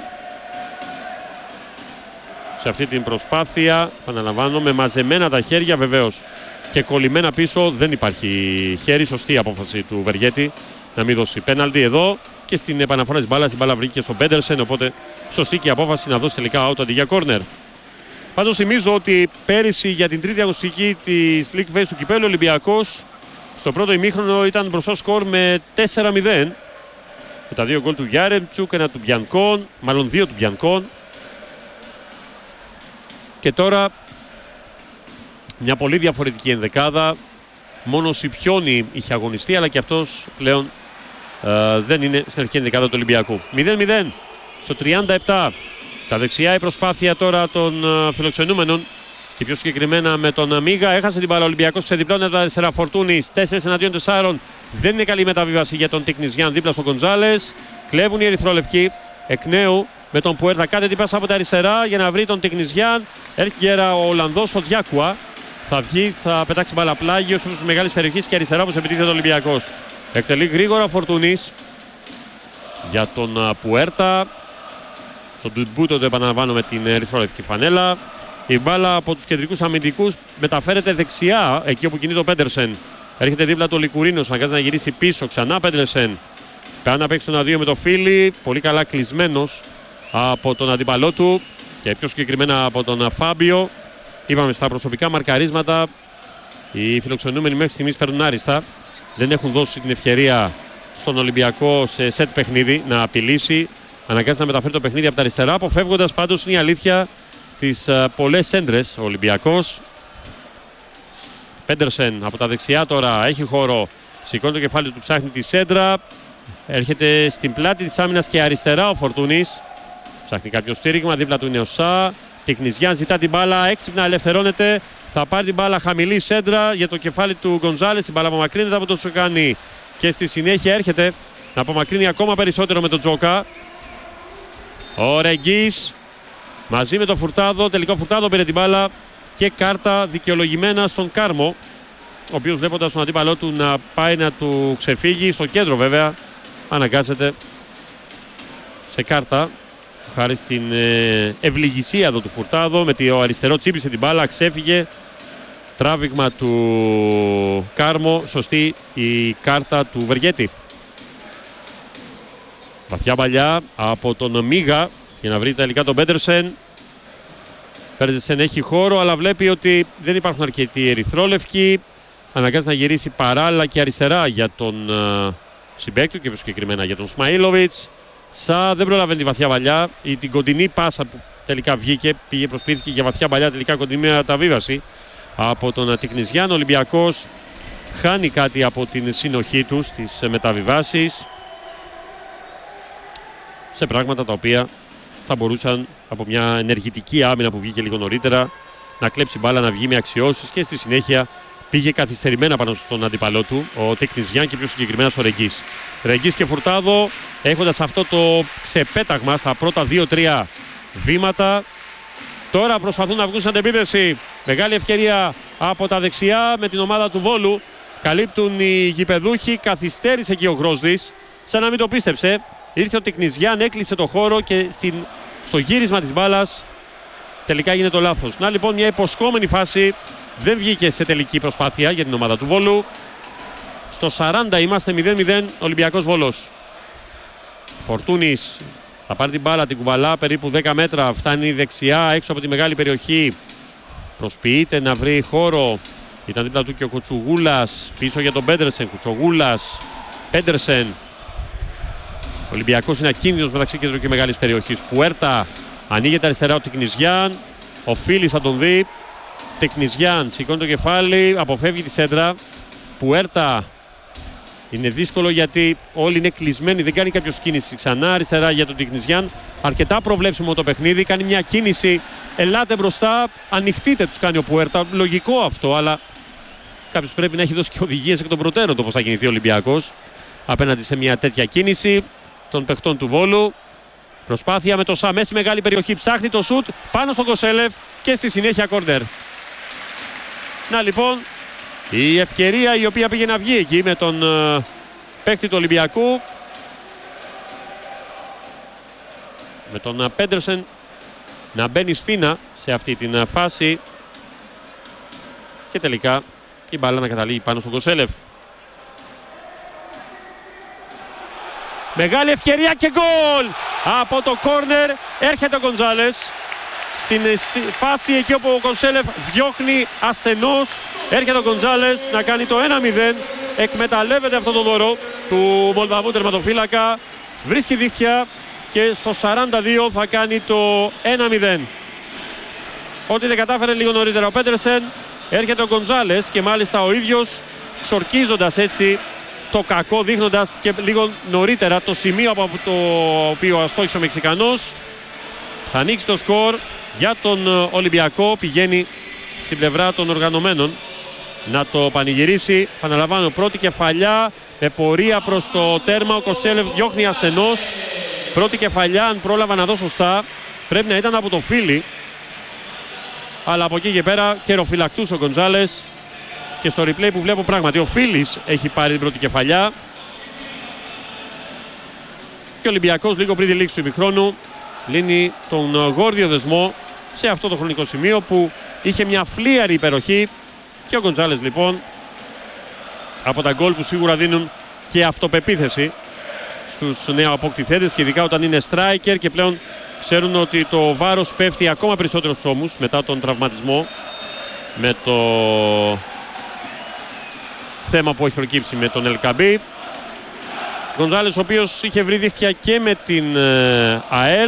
Σε αυτή την προσπάθεια, επαναλαμβάνω, με μαζεμένα τα χέρια βεβαίως και κολλημένα πίσω, δεν υπάρχει χέρι. Σωστή απόφαση του Βεργέτη να μην δώσει πέναλτι εδώ. Και στην επαναφορά της μπάλας, η μπάλα βρήκε στον Πέντερσεν. Οπότε σωστή και η απόφαση να δώσει τελικά out αντί για κόρνερ. Πάντως θυμίζω ότι πέρυσι για την τρίτη αγωνιστική της League Phase του Κυπέλλου, ο Ολυμπιακός στο πρώτο ημίχρονο ήταν μπροστά σκορ με 4-0. Με τα 2 γκολ του Γιάρεμτσουκ, ένα του Μπιανκόν, μάλλον 2 του Μπιανκόν. Και τώρα μια πολύ διαφορετική ενδεκάδα. Μόνο ο Σιπιόνι είχε αγωνιστεί, αλλά και αυτός πλέον δεν είναι στην αρχική ενδεκάδα του Ολυμπιακού. 0-0 στο 37. Τα δεξιά η προσπάθεια τώρα των φιλοξενούμενων και πιο συγκεκριμένα με τον Μίγα. Έχασε την μπάλα ο Ολυμπιακός, ξεδιπλώνει τα αριστερά. Φορτούνης 4 εναντίον 4. Δεν είναι καλή μεταβίβαση για τον Τικνιζιάν δίπλα στον Γκοντζάλες. Κλέβουν οι ερυθρόλευκοι εκ νέου με τον Πουέρτα. Κάντε την πάσα από τα αριστερά για να βρει τον Τικνιζιάν. Έρχεται ο Ολλανδός ο Διάκουα. Θα βγει, θα πετάξει μπάλα πλάγιο σε μεγάλη περιοχή και αριστερά όπως επιτίθεται ο Ολυμπιακός. Εκτελεί γρήγορα ο Φορτούνης για τον Πουέρτα. Στον Ντουμπούτο το επαναλαμβάνω με την ερυθρόλευκη φανέλα. Η μπάλα από τους κεντρικούς αμυντικούς μεταφέρεται δεξιά, εκεί όπου κινείται ο Πέντερσεν. Έρχεται δίπλα το Λικουρίνος, αναγκάζεται να γυρίσει πίσω ξανά. Πέντερσεν πάει να παίξει τον 2 με το Φίλι. Πολύ καλά κλεισμένος από τον αντίπαλό του και πιο συγκεκριμένα από τον Φάμπιο. Είπαμε στα προσωπικά μαρκαρίσματα οι φιλοξενούμενοι μέχρι στιγμής παίρνουν άριστα. Δεν έχουν δώσει την ευκαιρία στον Ολυμπιακό σε σετ παιχνίδι να απειλήσει. Αναγκάζεται να μεταφέρει το παιχνίδι από τα αριστερά, αποφεύγοντας πάντως, είναι η αλήθεια, τις πολλές σέντρες ο Ολυμπιακός. Πέντερσεν από τα δεξιά τώρα έχει χώρο. Σηκώνει το κεφάλι του, ψάχνει τη σέντρα. Έρχεται στην πλάτη της άμυνας και αριστερά ο Φορτούνης. Ψάχνει κάποιο στήριγμα, δίπλα του είναι ο Σα. Τικνιζιάν ζητά την μπάλα, έξυπνα ελευθερώνεται. Θα πάρει την μπάλα, χαμηλή σέντρα για το κεφάλι του Γκοντζάλες. Την μπάλα απομακρύνεται από το Τσοκάνι και στη συνέχεια έρχεται να απομακρύνει ακόμα περισσότερο με τον Τζόκα. Ο Ρεγγής μαζί με τον Φουρτάδο. Τελικό Φουρτάδο πήρε την μπάλα και κάρτα δικαιολογημένα στον Κάρμο, ο οποίος βλέποντας τον αντίπαλό του να πάει να του ξεφύγει, στο κέντρο βέβαια, αναγκάζεται σε κάρτα χάρη στην ευληγησία εδώ του Φουρτάδο. Με το αριστερό τσίπησε την μπάλα, ξέφυγε. Τράβηγμα του Κάρμο, σωστή η κάρτα του Βεργέτη. Βαθιά παλιά από τον Μίγα για να βρει τελικά τον Πέντερσεν. Πέντερσεν έχει χώρο, αλλά βλέπει ότι δεν υπάρχουν αρκετοί ερυθρόλευκοι. Αναγκάζεται να γυρίσει παράλληλα και αριστερά για τον συμπαίκτη και πιο συγκεκριμένα για τον Σμαΐλοβιτς. Σα δεν προλαβαίνει τη βαθιά παλιά ή την κοντινή πάσα που τελικά βγήκε. Προσπίθηκε για βαθιά παλιά, τελικά κοντινή μεταβίβαση από τον Τικνιζιάν. Ο Ολυμπιακός χάνει κάτι από την συνοχή του στις μεταβιβάσεις, σε πράγματα τα οποία θα μπορούσαν από μια ενεργητική άμυνα που βγήκε λίγο νωρίτερα να κλέψει μπάλα, να βγει με αξιώσεις, και στη συνέχεια πήγε καθυστερημένα πάνω στον αντίπαλό του ο Τικνιζιάν και πιο συγκεκριμένα στο Ρεγγής. Ρεγγής και Φουρτάδο έχοντας αυτό το ξεπέταγμα στα πρώτα 2-3 βήματα. Τώρα προσπαθούν να βγουν στην αντεπίθεση. Μεγάλη ευκαιρία από τα δεξιά με την ομάδα του Βόλου. Καλύπτουν οι γηπεδούχοι. Καθυστέρησε εκεί ο Γκρόσδης, σαν να μην το πίστεψε. Ήρθε ο Τικνιζιάν, έκλεισε το χώρο και στο γύρισμα της μπάλας τελικά έγινε το λάθος. Να λοιπόν μια υποσχόμενη φάση, δεν βγήκε σε τελική προσπάθεια για την ομάδα του Βόλου. Στο 40 είμαστε, 0-0 Ολυμπιακός Βόλος. Φορτούνης θα πάρει την μπάλα, την κουβαλά περίπου 10 μέτρα, φτάνει δεξιά έξω από τη μεγάλη περιοχή. Προσποιείται να βρει χώρο. Ήταν δίπλα του και ο Κουτσουγούλας, πίσω για τον Πέντερσεν. Κουτσογούλας, Πέντερσεν. Ο Ολυμπιακός είναι ακίνδυνος μεταξύ κέντρου και μεγάλης περιοχής. Πουέρτα, ανοίγεται αριστερά ο Τικνιζιάν. Ο Φίλης θα τον δει. Τικνιζιάν σηκώνει το κεφάλι, αποφεύγει τη σέντρα. Πουέρτα Είναι δύσκολο γιατί όλοι είναι κλεισμένοι, δεν κάνει κάποιος κίνηση ξανά. Αριστερά για τον Τικνιζιάν. Αρκετά προβλέψιμο το παιχνίδι. Κάνει μια κίνηση. Ελάτε μπροστά. Ανοιχτείτε, τους κάνει ο Πουέρτα. Λογικό αυτό, αλλά κάποιος πρέπει να έχει δώσει και οδηγίες εκ των προτέρων το πώς θα κινηθεί ο Ολυμπιακός απέναντι σε μια τέτοια κίνηση των παιχτών του Βόλου. Προσπάθεια με το Σαμέ στη μεγάλη περιοχή. Ψάχνει το σουτ πάνω στον Κοσέλεφ και στη συνέχεια κόρνερ. Να λοιπόν η ευκαιρία η οποία πήγε να βγει εκεί με τον παίκτη του Ολυμπιακού. Με τον Πέντερσεν να μπαίνει σφίνα σε αυτή την φάση. Και τελικά η μπάλα να καταλήγει πάνω στον Κοσέλεφ. Μεγάλη ευκαιρία και γκολ! Από το κόρνερ έρχεται ο Γκοντζάλες. Στην φάση εκεί όπου ο Κοσέλεφ διώχνει ασθενώς, έρχεται ο Γκοντζάλες να κάνει το 1-0. Εκμεταλλεύεται αυτό το δώρο του Μολδαβού τερματοφύλακα. Βρίσκει δίχτυα και στο 42 θα κάνει το 1-0. Ό,τι δεν κατάφερε λίγο νωρίτερα ο Πέντερσεν, έρχεται ο Γκοντζάλες και μάλιστα ο ίδιος ξορκίζοντας έτσι το κακό, δείχνοντας και λίγο νωρίτερα το σημείο από το οποίο αστόχησε ο Μεξικανός. Θα ανοίξει το σκορ για τον Ολυμπιακό. Πηγαίνει στην πλευρά των οργανωμένων να το πανηγυρίσει. Παναλαμβάνω, πρώτη κεφαλιά με πορεία προς το τέρμα. Ο Κοσέλεφ διώχνει ασθενώς. Πρώτη κεφαλιά, αν πρόλαβα να δω σωστά, πρέπει να ήταν από το Φίλι. Αλλά από εκεί και πέρα καιροφυλακτούσε ο Γκοντζάλες. Και στο replay που βλέπω πράγματι ο Φίλης έχει πάρει την πρώτη κεφαλιά. Και ο Ολυμπιακός λίγο πριν τη λήξη του ημιχρόνου λύνει τον γόρδιο δεσμό σε αυτό το χρονικό σημείο που είχε μια φλίαρη υπεροχή. Και ο Γκοντζάλες λοιπόν από τα γκολ που σίγουρα δίνουν και αυτοπεποίθηση στους νεοαποκτηθέντες και ειδικά όταν είναι striker και πλέον ξέρουν ότι το βάρος πέφτει ακόμα περισσότερο στους ώμους μετά τον τραυματισμό, με το θέμα που έχει προκύψει με τον Ελκαμπή. Γκοντζάλες ο οποίος είχε βρει δίχτυα και με την ΑΕΛ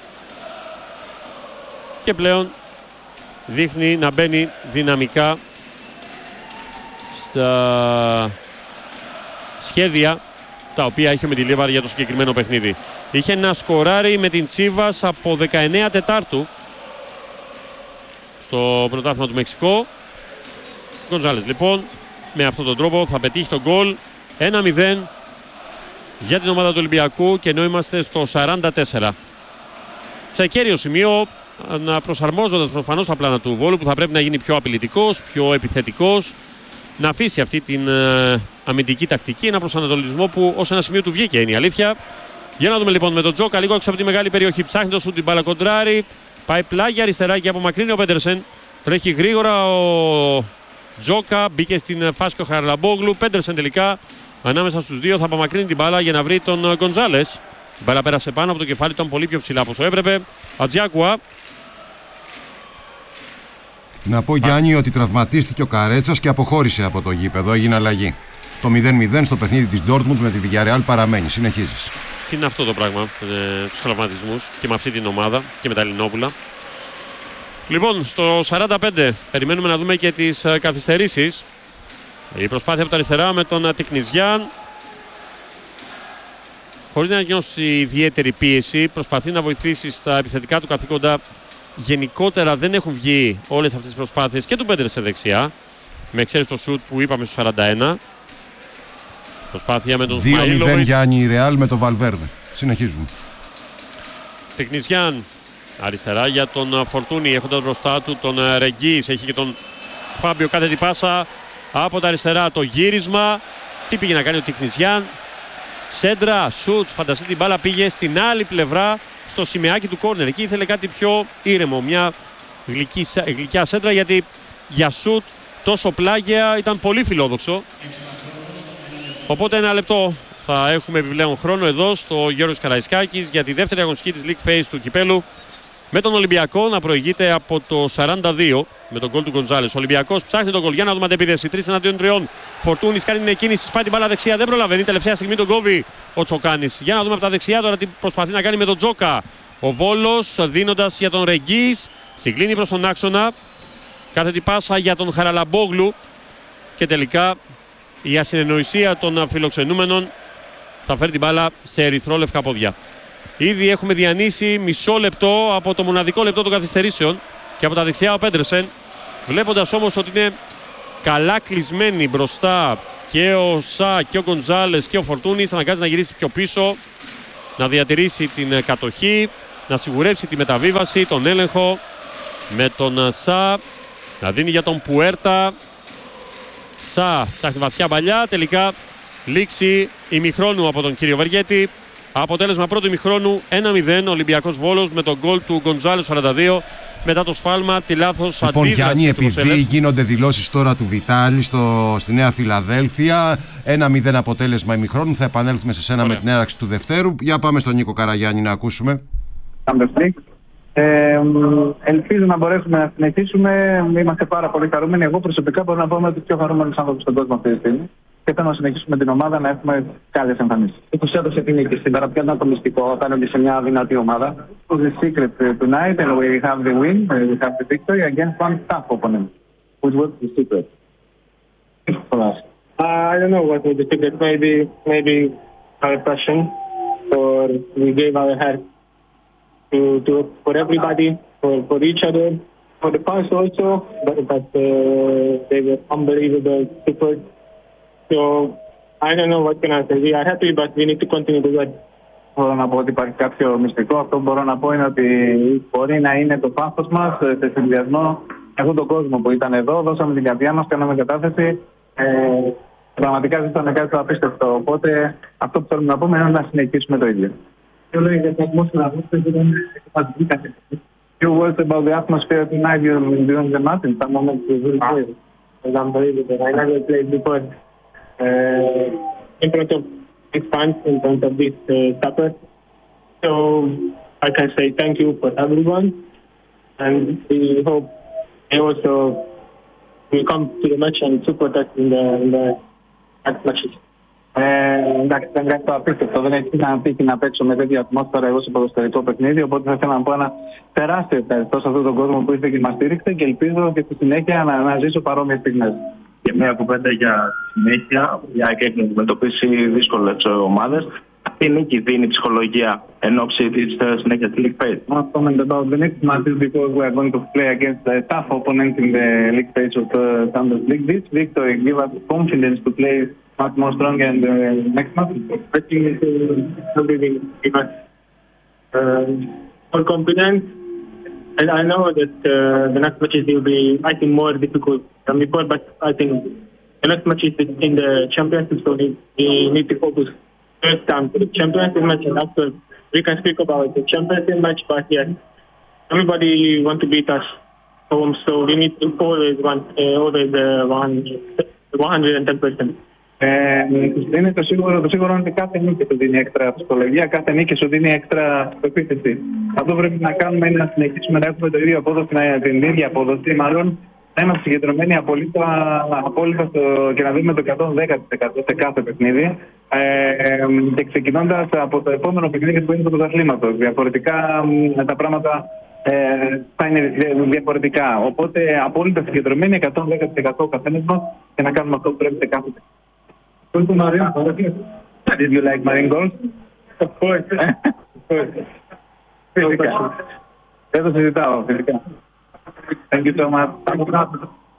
και πλέον δείχνει να μπαίνει δυναμικά στα σχέδια τα οποία είχε με τη Λίβαρ για το συγκεκριμένο παιχνίδι. Είχε να σκοράρει με την Τσίβας από 19 Τετάρτου στο πρωτάθλημα του Μεξικό. Γκοντζάλες λοιπόν με αυτόν τον τρόπο θα πετύχει τον γκολ. 1-0 για την ομάδα του Ολυμπιακού και ενώ είμαστε στο 44. Σε κέριο σημείο, να προσαρμόζοντας προφανώς τα πλάνα του Βόλου που θα πρέπει να γίνει πιο απειλητικός, πιο επιθετικός, να αφήσει αυτή την αμυντική τακτική, ένα προσανατολισμό που ως ένα σημείο του βγήκε, είναι η αλήθεια. Για να δούμε λοιπόν με τον Τζόκα λίγο έξω από τη μεγάλη περιοχή. Ψάχνει το σουτ, την μπάλα κοντράρει. Πάει πλάγια αριστερά και απομακρύνει ο Πέντερσεν. Τρέχει γρήγορα ο Τζόκα. Μπήκε στην φάση και ο Χαραλαμπόγλου. Πέντερσεν τελικά ανάμεσα στους δύο θα απομακρύνει την μπάλα για να βρει τον Γκοντζάλες. Η μπάλα πέρασε πάνω από το κεφάλι, ήταν πολύ πιο ψηλά από όσο έπρεπε. Ατζιάκουα. Να πω Γιάννη ότι τραυματίστηκε ο Καρέτσας και αποχώρησε από το γήπεδο. Έγινε αλλαγή. Το 0-0 στο παιχνίδι της Ντόρτμουντ με τη Villarreal παραμένει. Συνεχίζεις. Τι είναι αυτό το πράγμα, τους τραυματισμούς και με αυτή την ομάδα και με τα Ελληνόπουλα. Λοιπόν, στο 45 περιμένουμε να δούμε και τις καθυστερήσεις. Η προσπάθεια από τα αριστερά με τον Τικνιζιάν. Χωρίς να νιώσει ιδιαίτερη πίεση, προσπαθεί να βοηθήσει στα επιθετικά του καθήκοντα. Γενικότερα δεν έχουν βγει όλες αυτές τις προσπάθειες και του Πέντερσεν δεξιά. Με εξαίρεση το σουτ που είπαμε στο 41. Προσπάθεια με τον 2-0 Γιάννη η Ρεάλ με τον Βαλβέρδε. Συνεχίζουμε. Τικνιζιάν αριστερά για τον Φορτούνι, έχοντας μπροστά του τον Ρεγγίς. Έχει και τον Φάμπιο κάθετη πάσα από τα αριστερά. Το γύρισμα. Τι πήγε να κάνει ο Τικνιζιάν? Σέντρα, σουτ. Φανταστείτε, την μπάλα πήγε στην άλλη πλευρά στο σημαίακι του κόρνερ. Εκεί ήθελε κάτι πιο ήρεμο. Μια γλυκιά σέντρα, γιατί για σουτ τόσο πλάγια ήταν πολύ φιλόδοξο. Οπότε ένα λεπτό θα έχουμε επιπλέον χρόνο εδώ στο Γιώργος Καραϊσκάκης για τη δεύτερη αγωνιστική της League Phase του Κυπέλου, με τον Ολυμπιακό να προηγείται από το 42 με τον γκολ του Γκοντζάλες. Ο Ολυμπιακός ψάχνει τον γκολ. Για να δούμε αντεπίθεση. 3 εναντίον 3. Φορτούνης κάνει την κίνηση. Σπάει την μπάλα δεξιά. Δεν προλαβαίνει. Τελευταία στιγμή τον κόβει ο Τσοκάνης. Για να δούμε από τα δεξιά τώρα τι προσπαθεί να κάνει με τον Τζόκα. Ο Βόλος δίνοντας για τον Ρεγγίς. Συγκλίνει προς τον άξονα. Κάθετη πάσα για τον Χαραλαμπόγλου. Και τελικά η ασυνεννοησία των φιλοξενούμενων θα φέρει την μπάλα σε ερυθρόλευκα πόδια. Ήδη έχουμε διανύσει μισό λεπτό από το μοναδικό λεπτό των καθυστερήσεων και από τα δεξιά ο Πέντρεσεν. Βλέποντας όμως ότι είναι καλά κλεισμένοι μπροστά και ο Σα και ο Γκοντζάλες και ο Φορτούνης, αναγκάζει να γυρίσει πιο πίσω, να διατηρήσει την κατοχή, να σιγουρεύσει τη μεταβίβαση, τον έλεγχο με τον Σα, να δίνει για τον Πουέρτα. Σα ψάχνει βαθιά παλιά, τελικά λήξη ημιχρόνου από τον κύριο Βεργέτη. Αποτέλεσμα πρώτου ημιχρόνου 1-0 Ολυμπιακός Βόλος με τον γκολ του Γκοντζάλες 42 μετά το σφάλμα, τη λάθος αντίδραση. Λοιπόν, Γιάννη, επειδή γίνονται δηλώσεις τώρα του Βιτάλη στη Νέα Φιλαδέλφια, 1-0 αποτέλεσμα ημιχρόνου, θα επανέλθουμε σε σένα με την έναρξη του δευτέρου. Για πάμε στον Νίκο Καραγιάννη να ακούσουμε. Ελπίζω να μπορέσουμε να συνεχίσουμε. Είμαστε πάρα πολύ χαρούμενοι. Εγώ προσωπικά μπορώ να πω ότι πιο χαρούμενος άνθρωπος στον κόσμο αυτή τη στιγμή. Και θέλω να συνεχίσουμε την ομάδα να έχουμε καλές εμφανίσεις. Τους έδωσε την νίκη σήμερα. Ποιο ήταν το μυστικό απέναντι σε μια δυνατή ομάδα? The secret tonight, and we have the win, we have the victory against one tough opponent. Which was the secret for us? I don't know what was the secret. Maybe our passion, or we gave our heart for everybody, for each other, for the fans also. But they were unbelievable support. So I don't know what can I say. We are happy, but we need to continue to work. Μπορώ να πω ότι υπάρχει κάποιο μυστικό. Αυτό που μπορώ να πω είναι ότι μπορεί να είναι το πάθος μας σε συνδυασμό με αυτόν τον κόσμο που ήταν εδώ. Δώσαμε την καρδιά μας, κάναμε κατάθεση. Πραγματικά ζήσαμε κάτι το απίστευτο. Οπότε αυτό που θέλουμε να πούμε είναι να συνεχίσουμε το ίδιο. Few words about the atmosphere tonight during the match. In some moments it was really crazy. It was unbelievable. I never played before. In front of big fans, in front of this supper. So I can say thank you for everyone, and we hope they also will come to the match and support us in the matches. Εντάξει, ήταν κάτι το απίστευτο. Δεν έχει να τύχει να παίξω με τέτοια ατμόσφαιρα εγώ σε ποδοσφαιρικό παιχνίδι. Οπότε θα ήθελα να πω ένα τεράστιο ευχαριστώ σε αυτόν τον κόσμο που ήρθε και μας στήριξε και ελπίζω και στη συνέχεια να ζήσω παρόμοιες στιγμές. Και μια κουβέντα για συνέχεια, για να αντιμετωπίσει δύσκολες ομάδες. Αυτή η νίκη δίνει ψυχολογία εν ώψη της συνέχειας της League Phase. Not comment about the next matches because we are going to play against a tough opponent in the League Phase of the Champions League. This victory gives us confidence to play much more strong in the next match. I think it will give us more confidence. And I know that the next matches will be, I think, more difficult than before, but I think the next match is in the Championship, so we need to focus first time to the Championship match, and after we can speak about the Championship match, but yes, everybody want to beat us home, so we need to always 110%. Είναι το σίγουρο είναι ότι κάθε νίκη σου δίνει έξτρα ψυχολογία, κάθε νίκη σου δίνει έξτρα πεποίθηση. Αυτό που πρέπει να κάνουμε είναι να συνεχίσουμε να έχουμε το ίδιο απόδοση, την ίδια απόδοση, μάλλον να είμαστε συγκεντρωμένοι απόλυτα και να δίνουμε το 110% σε κάθε παιχνίδι. Και ξεκινώντας από το επόμενο παιχνίδι που είναι το πρωταθλήματος. Διαφορετικά τα πράγματα θα είναι διαφορετικά. Οπότε απόλυτα συγκεντρωμένοι 110% ο καθένας μας και να κάνουμε αυτό που πρέπει σε κάθε παιχνίδι. Did you like marine goals? Of course. Φυσικά. Δεν το συζητάω, φυσικά. Thank you so much.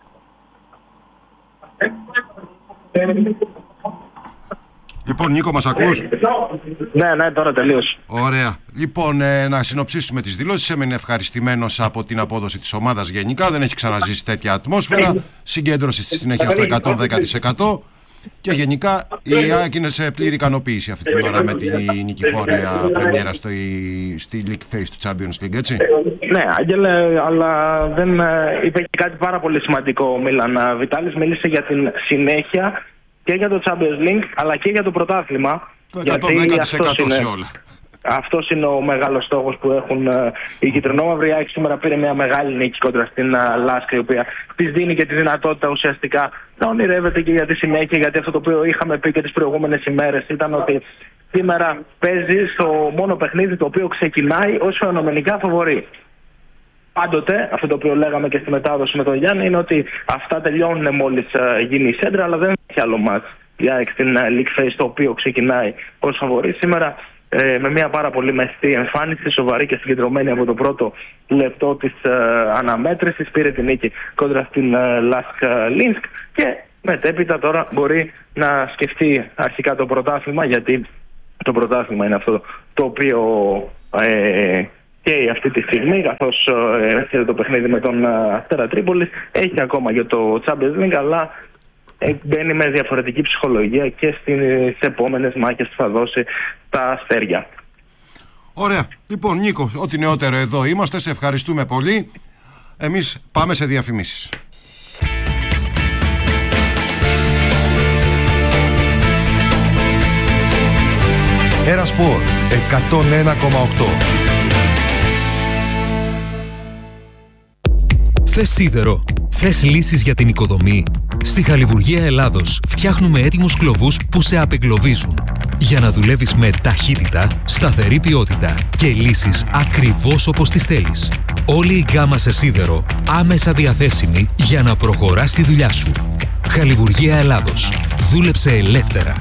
Λοιπόν, Νίκο, μας ακούς? Ναι, τώρα τελείωσε. Ωραία. Λοιπόν, να συνοψίσουμε τις δηλώσεις. Έμεινε ευχαριστημένος από την απόδοση της ομάδας γενικά. Δεν έχει ξαναζήσει τέτοια ατμόσφαιρα. Συγκέντρωση στη συνέχεια στο 110%. Και γενικά η ΑΕΚ είναι σε πλήρη ικανοποίηση αυτή την ώρα με την νικηφόρια πρεμιέρα στη League Phase του Champions League, έτσι. Ναι, Άγγελε, αλλά δεν είπε και κάτι πάρα πολύ σημαντικό ο Μίλαν Βιτάλης. Μίλησε για την συνέχεια και για το Champions League αλλά και για το πρωτάθλημα. Το 110% σε όλα. Αυτός είναι ο μεγάλος στόχος που έχουν οι κυτρινόμαυροι. Η ΑΕΚ σήμερα πήρε μια μεγάλη νίκη κόντρα στην Λάσκα, η οποία της δίνει και τη δυνατότητα ουσιαστικά να ονειρεύεται και για τη συνέχεια. Γιατί αυτό το οποίο είχαμε πει και τις προηγούμενες ημέρες ήταν ότι σήμερα παίζει στο μόνο παιχνίδι το οποίο ξεκινάει ως φαινομενικά φαβορί. Πάντοτε, αυτό το οποίο λέγαμε και στη μετάδοση με τον Γιάννη, είναι ότι αυτά τελειώνουν μόλις γίνει η σέντρα, αλλά δεν έχει άλλο μάτς η ΑΕΚ στην League Phase, το οποίο ξεκινάει ως φαβορί σήμερα. Με μια πάρα πολύ μεστή εμφάνιση, σοβαρή και συγκεντρωμένη από το πρώτο λεπτό της αναμέτρησης. Πήρε την νίκη κόντρα στην Lask Linsk και μετέπειτα τώρα μπορεί να σκεφτεί αρχικά το πρωτάθλημα, γιατί το πρωτάθλημα είναι αυτό το οποίο καίει αυτή τη στιγμή, καθώς έρχεται το παιχνίδι με τον Αστέρα Τρίπολης. Έχει ακόμα για το Champions League, αλλά μπαίνει με διαφορετική ψυχολογία και στις επόμενες μάχες που θα δώσει τα αστέρια. Ωραία. Λοιπόν, Νίκο, ό,τι νεότερο εδώ είμαστε. Σε ευχαριστούμε πολύ. Εμείς πάμε σε διαφημίσεις. Ερασπορ 101,8. Θες σίδερο? Θες λύσεις για την οικοδομή? Στη Χαλιβουργία Ελλάδος φτιάχνουμε έτοιμους κλωβούς που σε απεγκλωβίζουν, για να δουλεύεις με ταχύτητα, σταθερή ποιότητα και λύσεις ακριβώς όπως τις θέλεις. Όλη η γκάμα σε σίδερο άμεσα διαθέσιμη για να προχωράς τη δουλειά σου. Χαλιβουργία Ελλάδος. Δούλεψε ελεύθερα.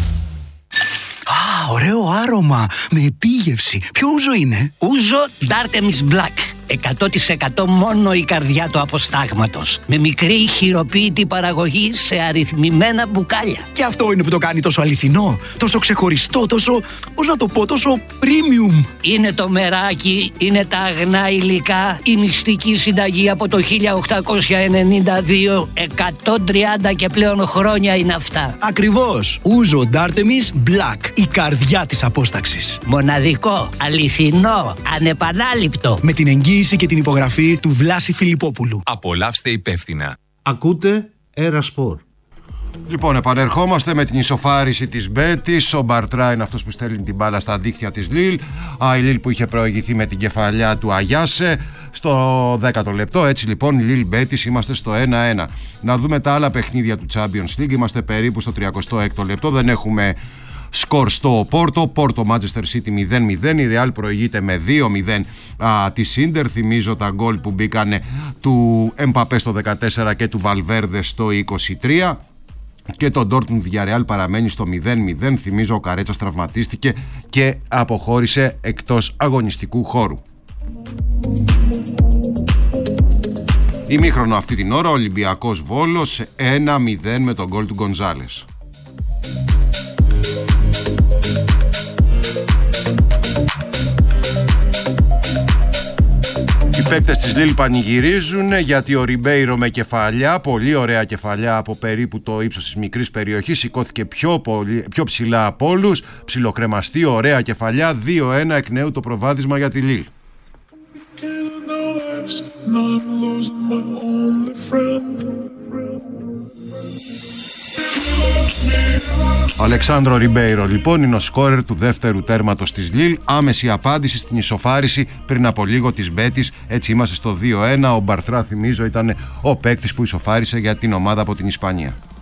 Ωραίο άρωμα, με επίγευση. Ποιο ούζο είναι? Ούζο Dartemis Black. 100% μόνο η καρδιά του αποστάγματος. Με μικρή χειροποίητη παραγωγή σε αριθμημένα μπουκάλια. Και αυτό είναι που το κάνει τόσο αληθινό, τόσο ξεχωριστό, τόσο, πώς να το πω, τόσο premium. Είναι το μεράκι, είναι τα αγνά υλικά, η μυστική συνταγή από το 1892. 130 και πλέον χρόνια είναι αυτά. Ακριβώς. Ούζο Dartemis Black, η καρδιά της απόσταξης. Μοναδικό, αληθινό, ανεπανάληπτο. Με την εγγύηση και την υπογραφή του Βλάση Φιλιππόπουλου. Απολαύστε υπεύθυνα. Ακούτε Ερασπορ. Λοιπόν, επανερχόμαστε με την ισοφάριση της Μπέτης. Ο Μπαρτρά είναι αυτός που στέλνει την μπάλα στα δίχτυα της Λίλ. Η Λίλ που είχε προηγηθεί με την κεφαλιά του Αγιάσε στο 10ο λεπτό. Έτσι λοιπόν, Λίλ Μπέτης, είμαστε στο 1-1. Να δούμε τα άλλα παιχνίδια του Champions League. Είμαστε περίπου στο 36ο λεπτό. Δεν έχουμε σκορ στο Πόρτο Manchester City 0-0. Η Real προηγείται με 2-0 τη Ίντερ. Θυμίζω τα γκολ που μπήκανε του Εμπαπέ στο 14 και του Βαλβέρδε στο 23. Και το Dortmund Villarreal παραμένει στο 0-0. Θυμίζω ο Καρέτσας τραυματίστηκε και αποχώρησε εκτός αγωνιστικού χώρου. Ημίχρονο αυτή την ώρα, Ολυμπιακός Βόλος 1-0 με τον γκολ του Γκονζάλες. Οι παίκτες της Λίλ πανηγυρίζουν γιατί ο Ριμπέιρο με κεφαλιά, πολύ ωραία κεφαλιά από περίπου το ύψος της μικρής περιοχής, σηκώθηκε πιο ψηλά από όλους, ψιλοκρεμαστή, ωραία κεφαλιά, 2-1 εκ νέου το προβάδισμα για τη Λίλ. Αλεξάνδρο Ριμπέιρο λοιπόν είναι ο σκόρερ του δεύτερου τέρματος της Λίλ. Άμεση απάντηση στην ισοφάριση πριν από λίγο της Μπέτης. Έτσι είμαστε στο 2-1. Ο Μπαρτρά, θυμίζω, ήταν ο παίκτης που ισοφάρισε για την ομάδα από την Ισπανία.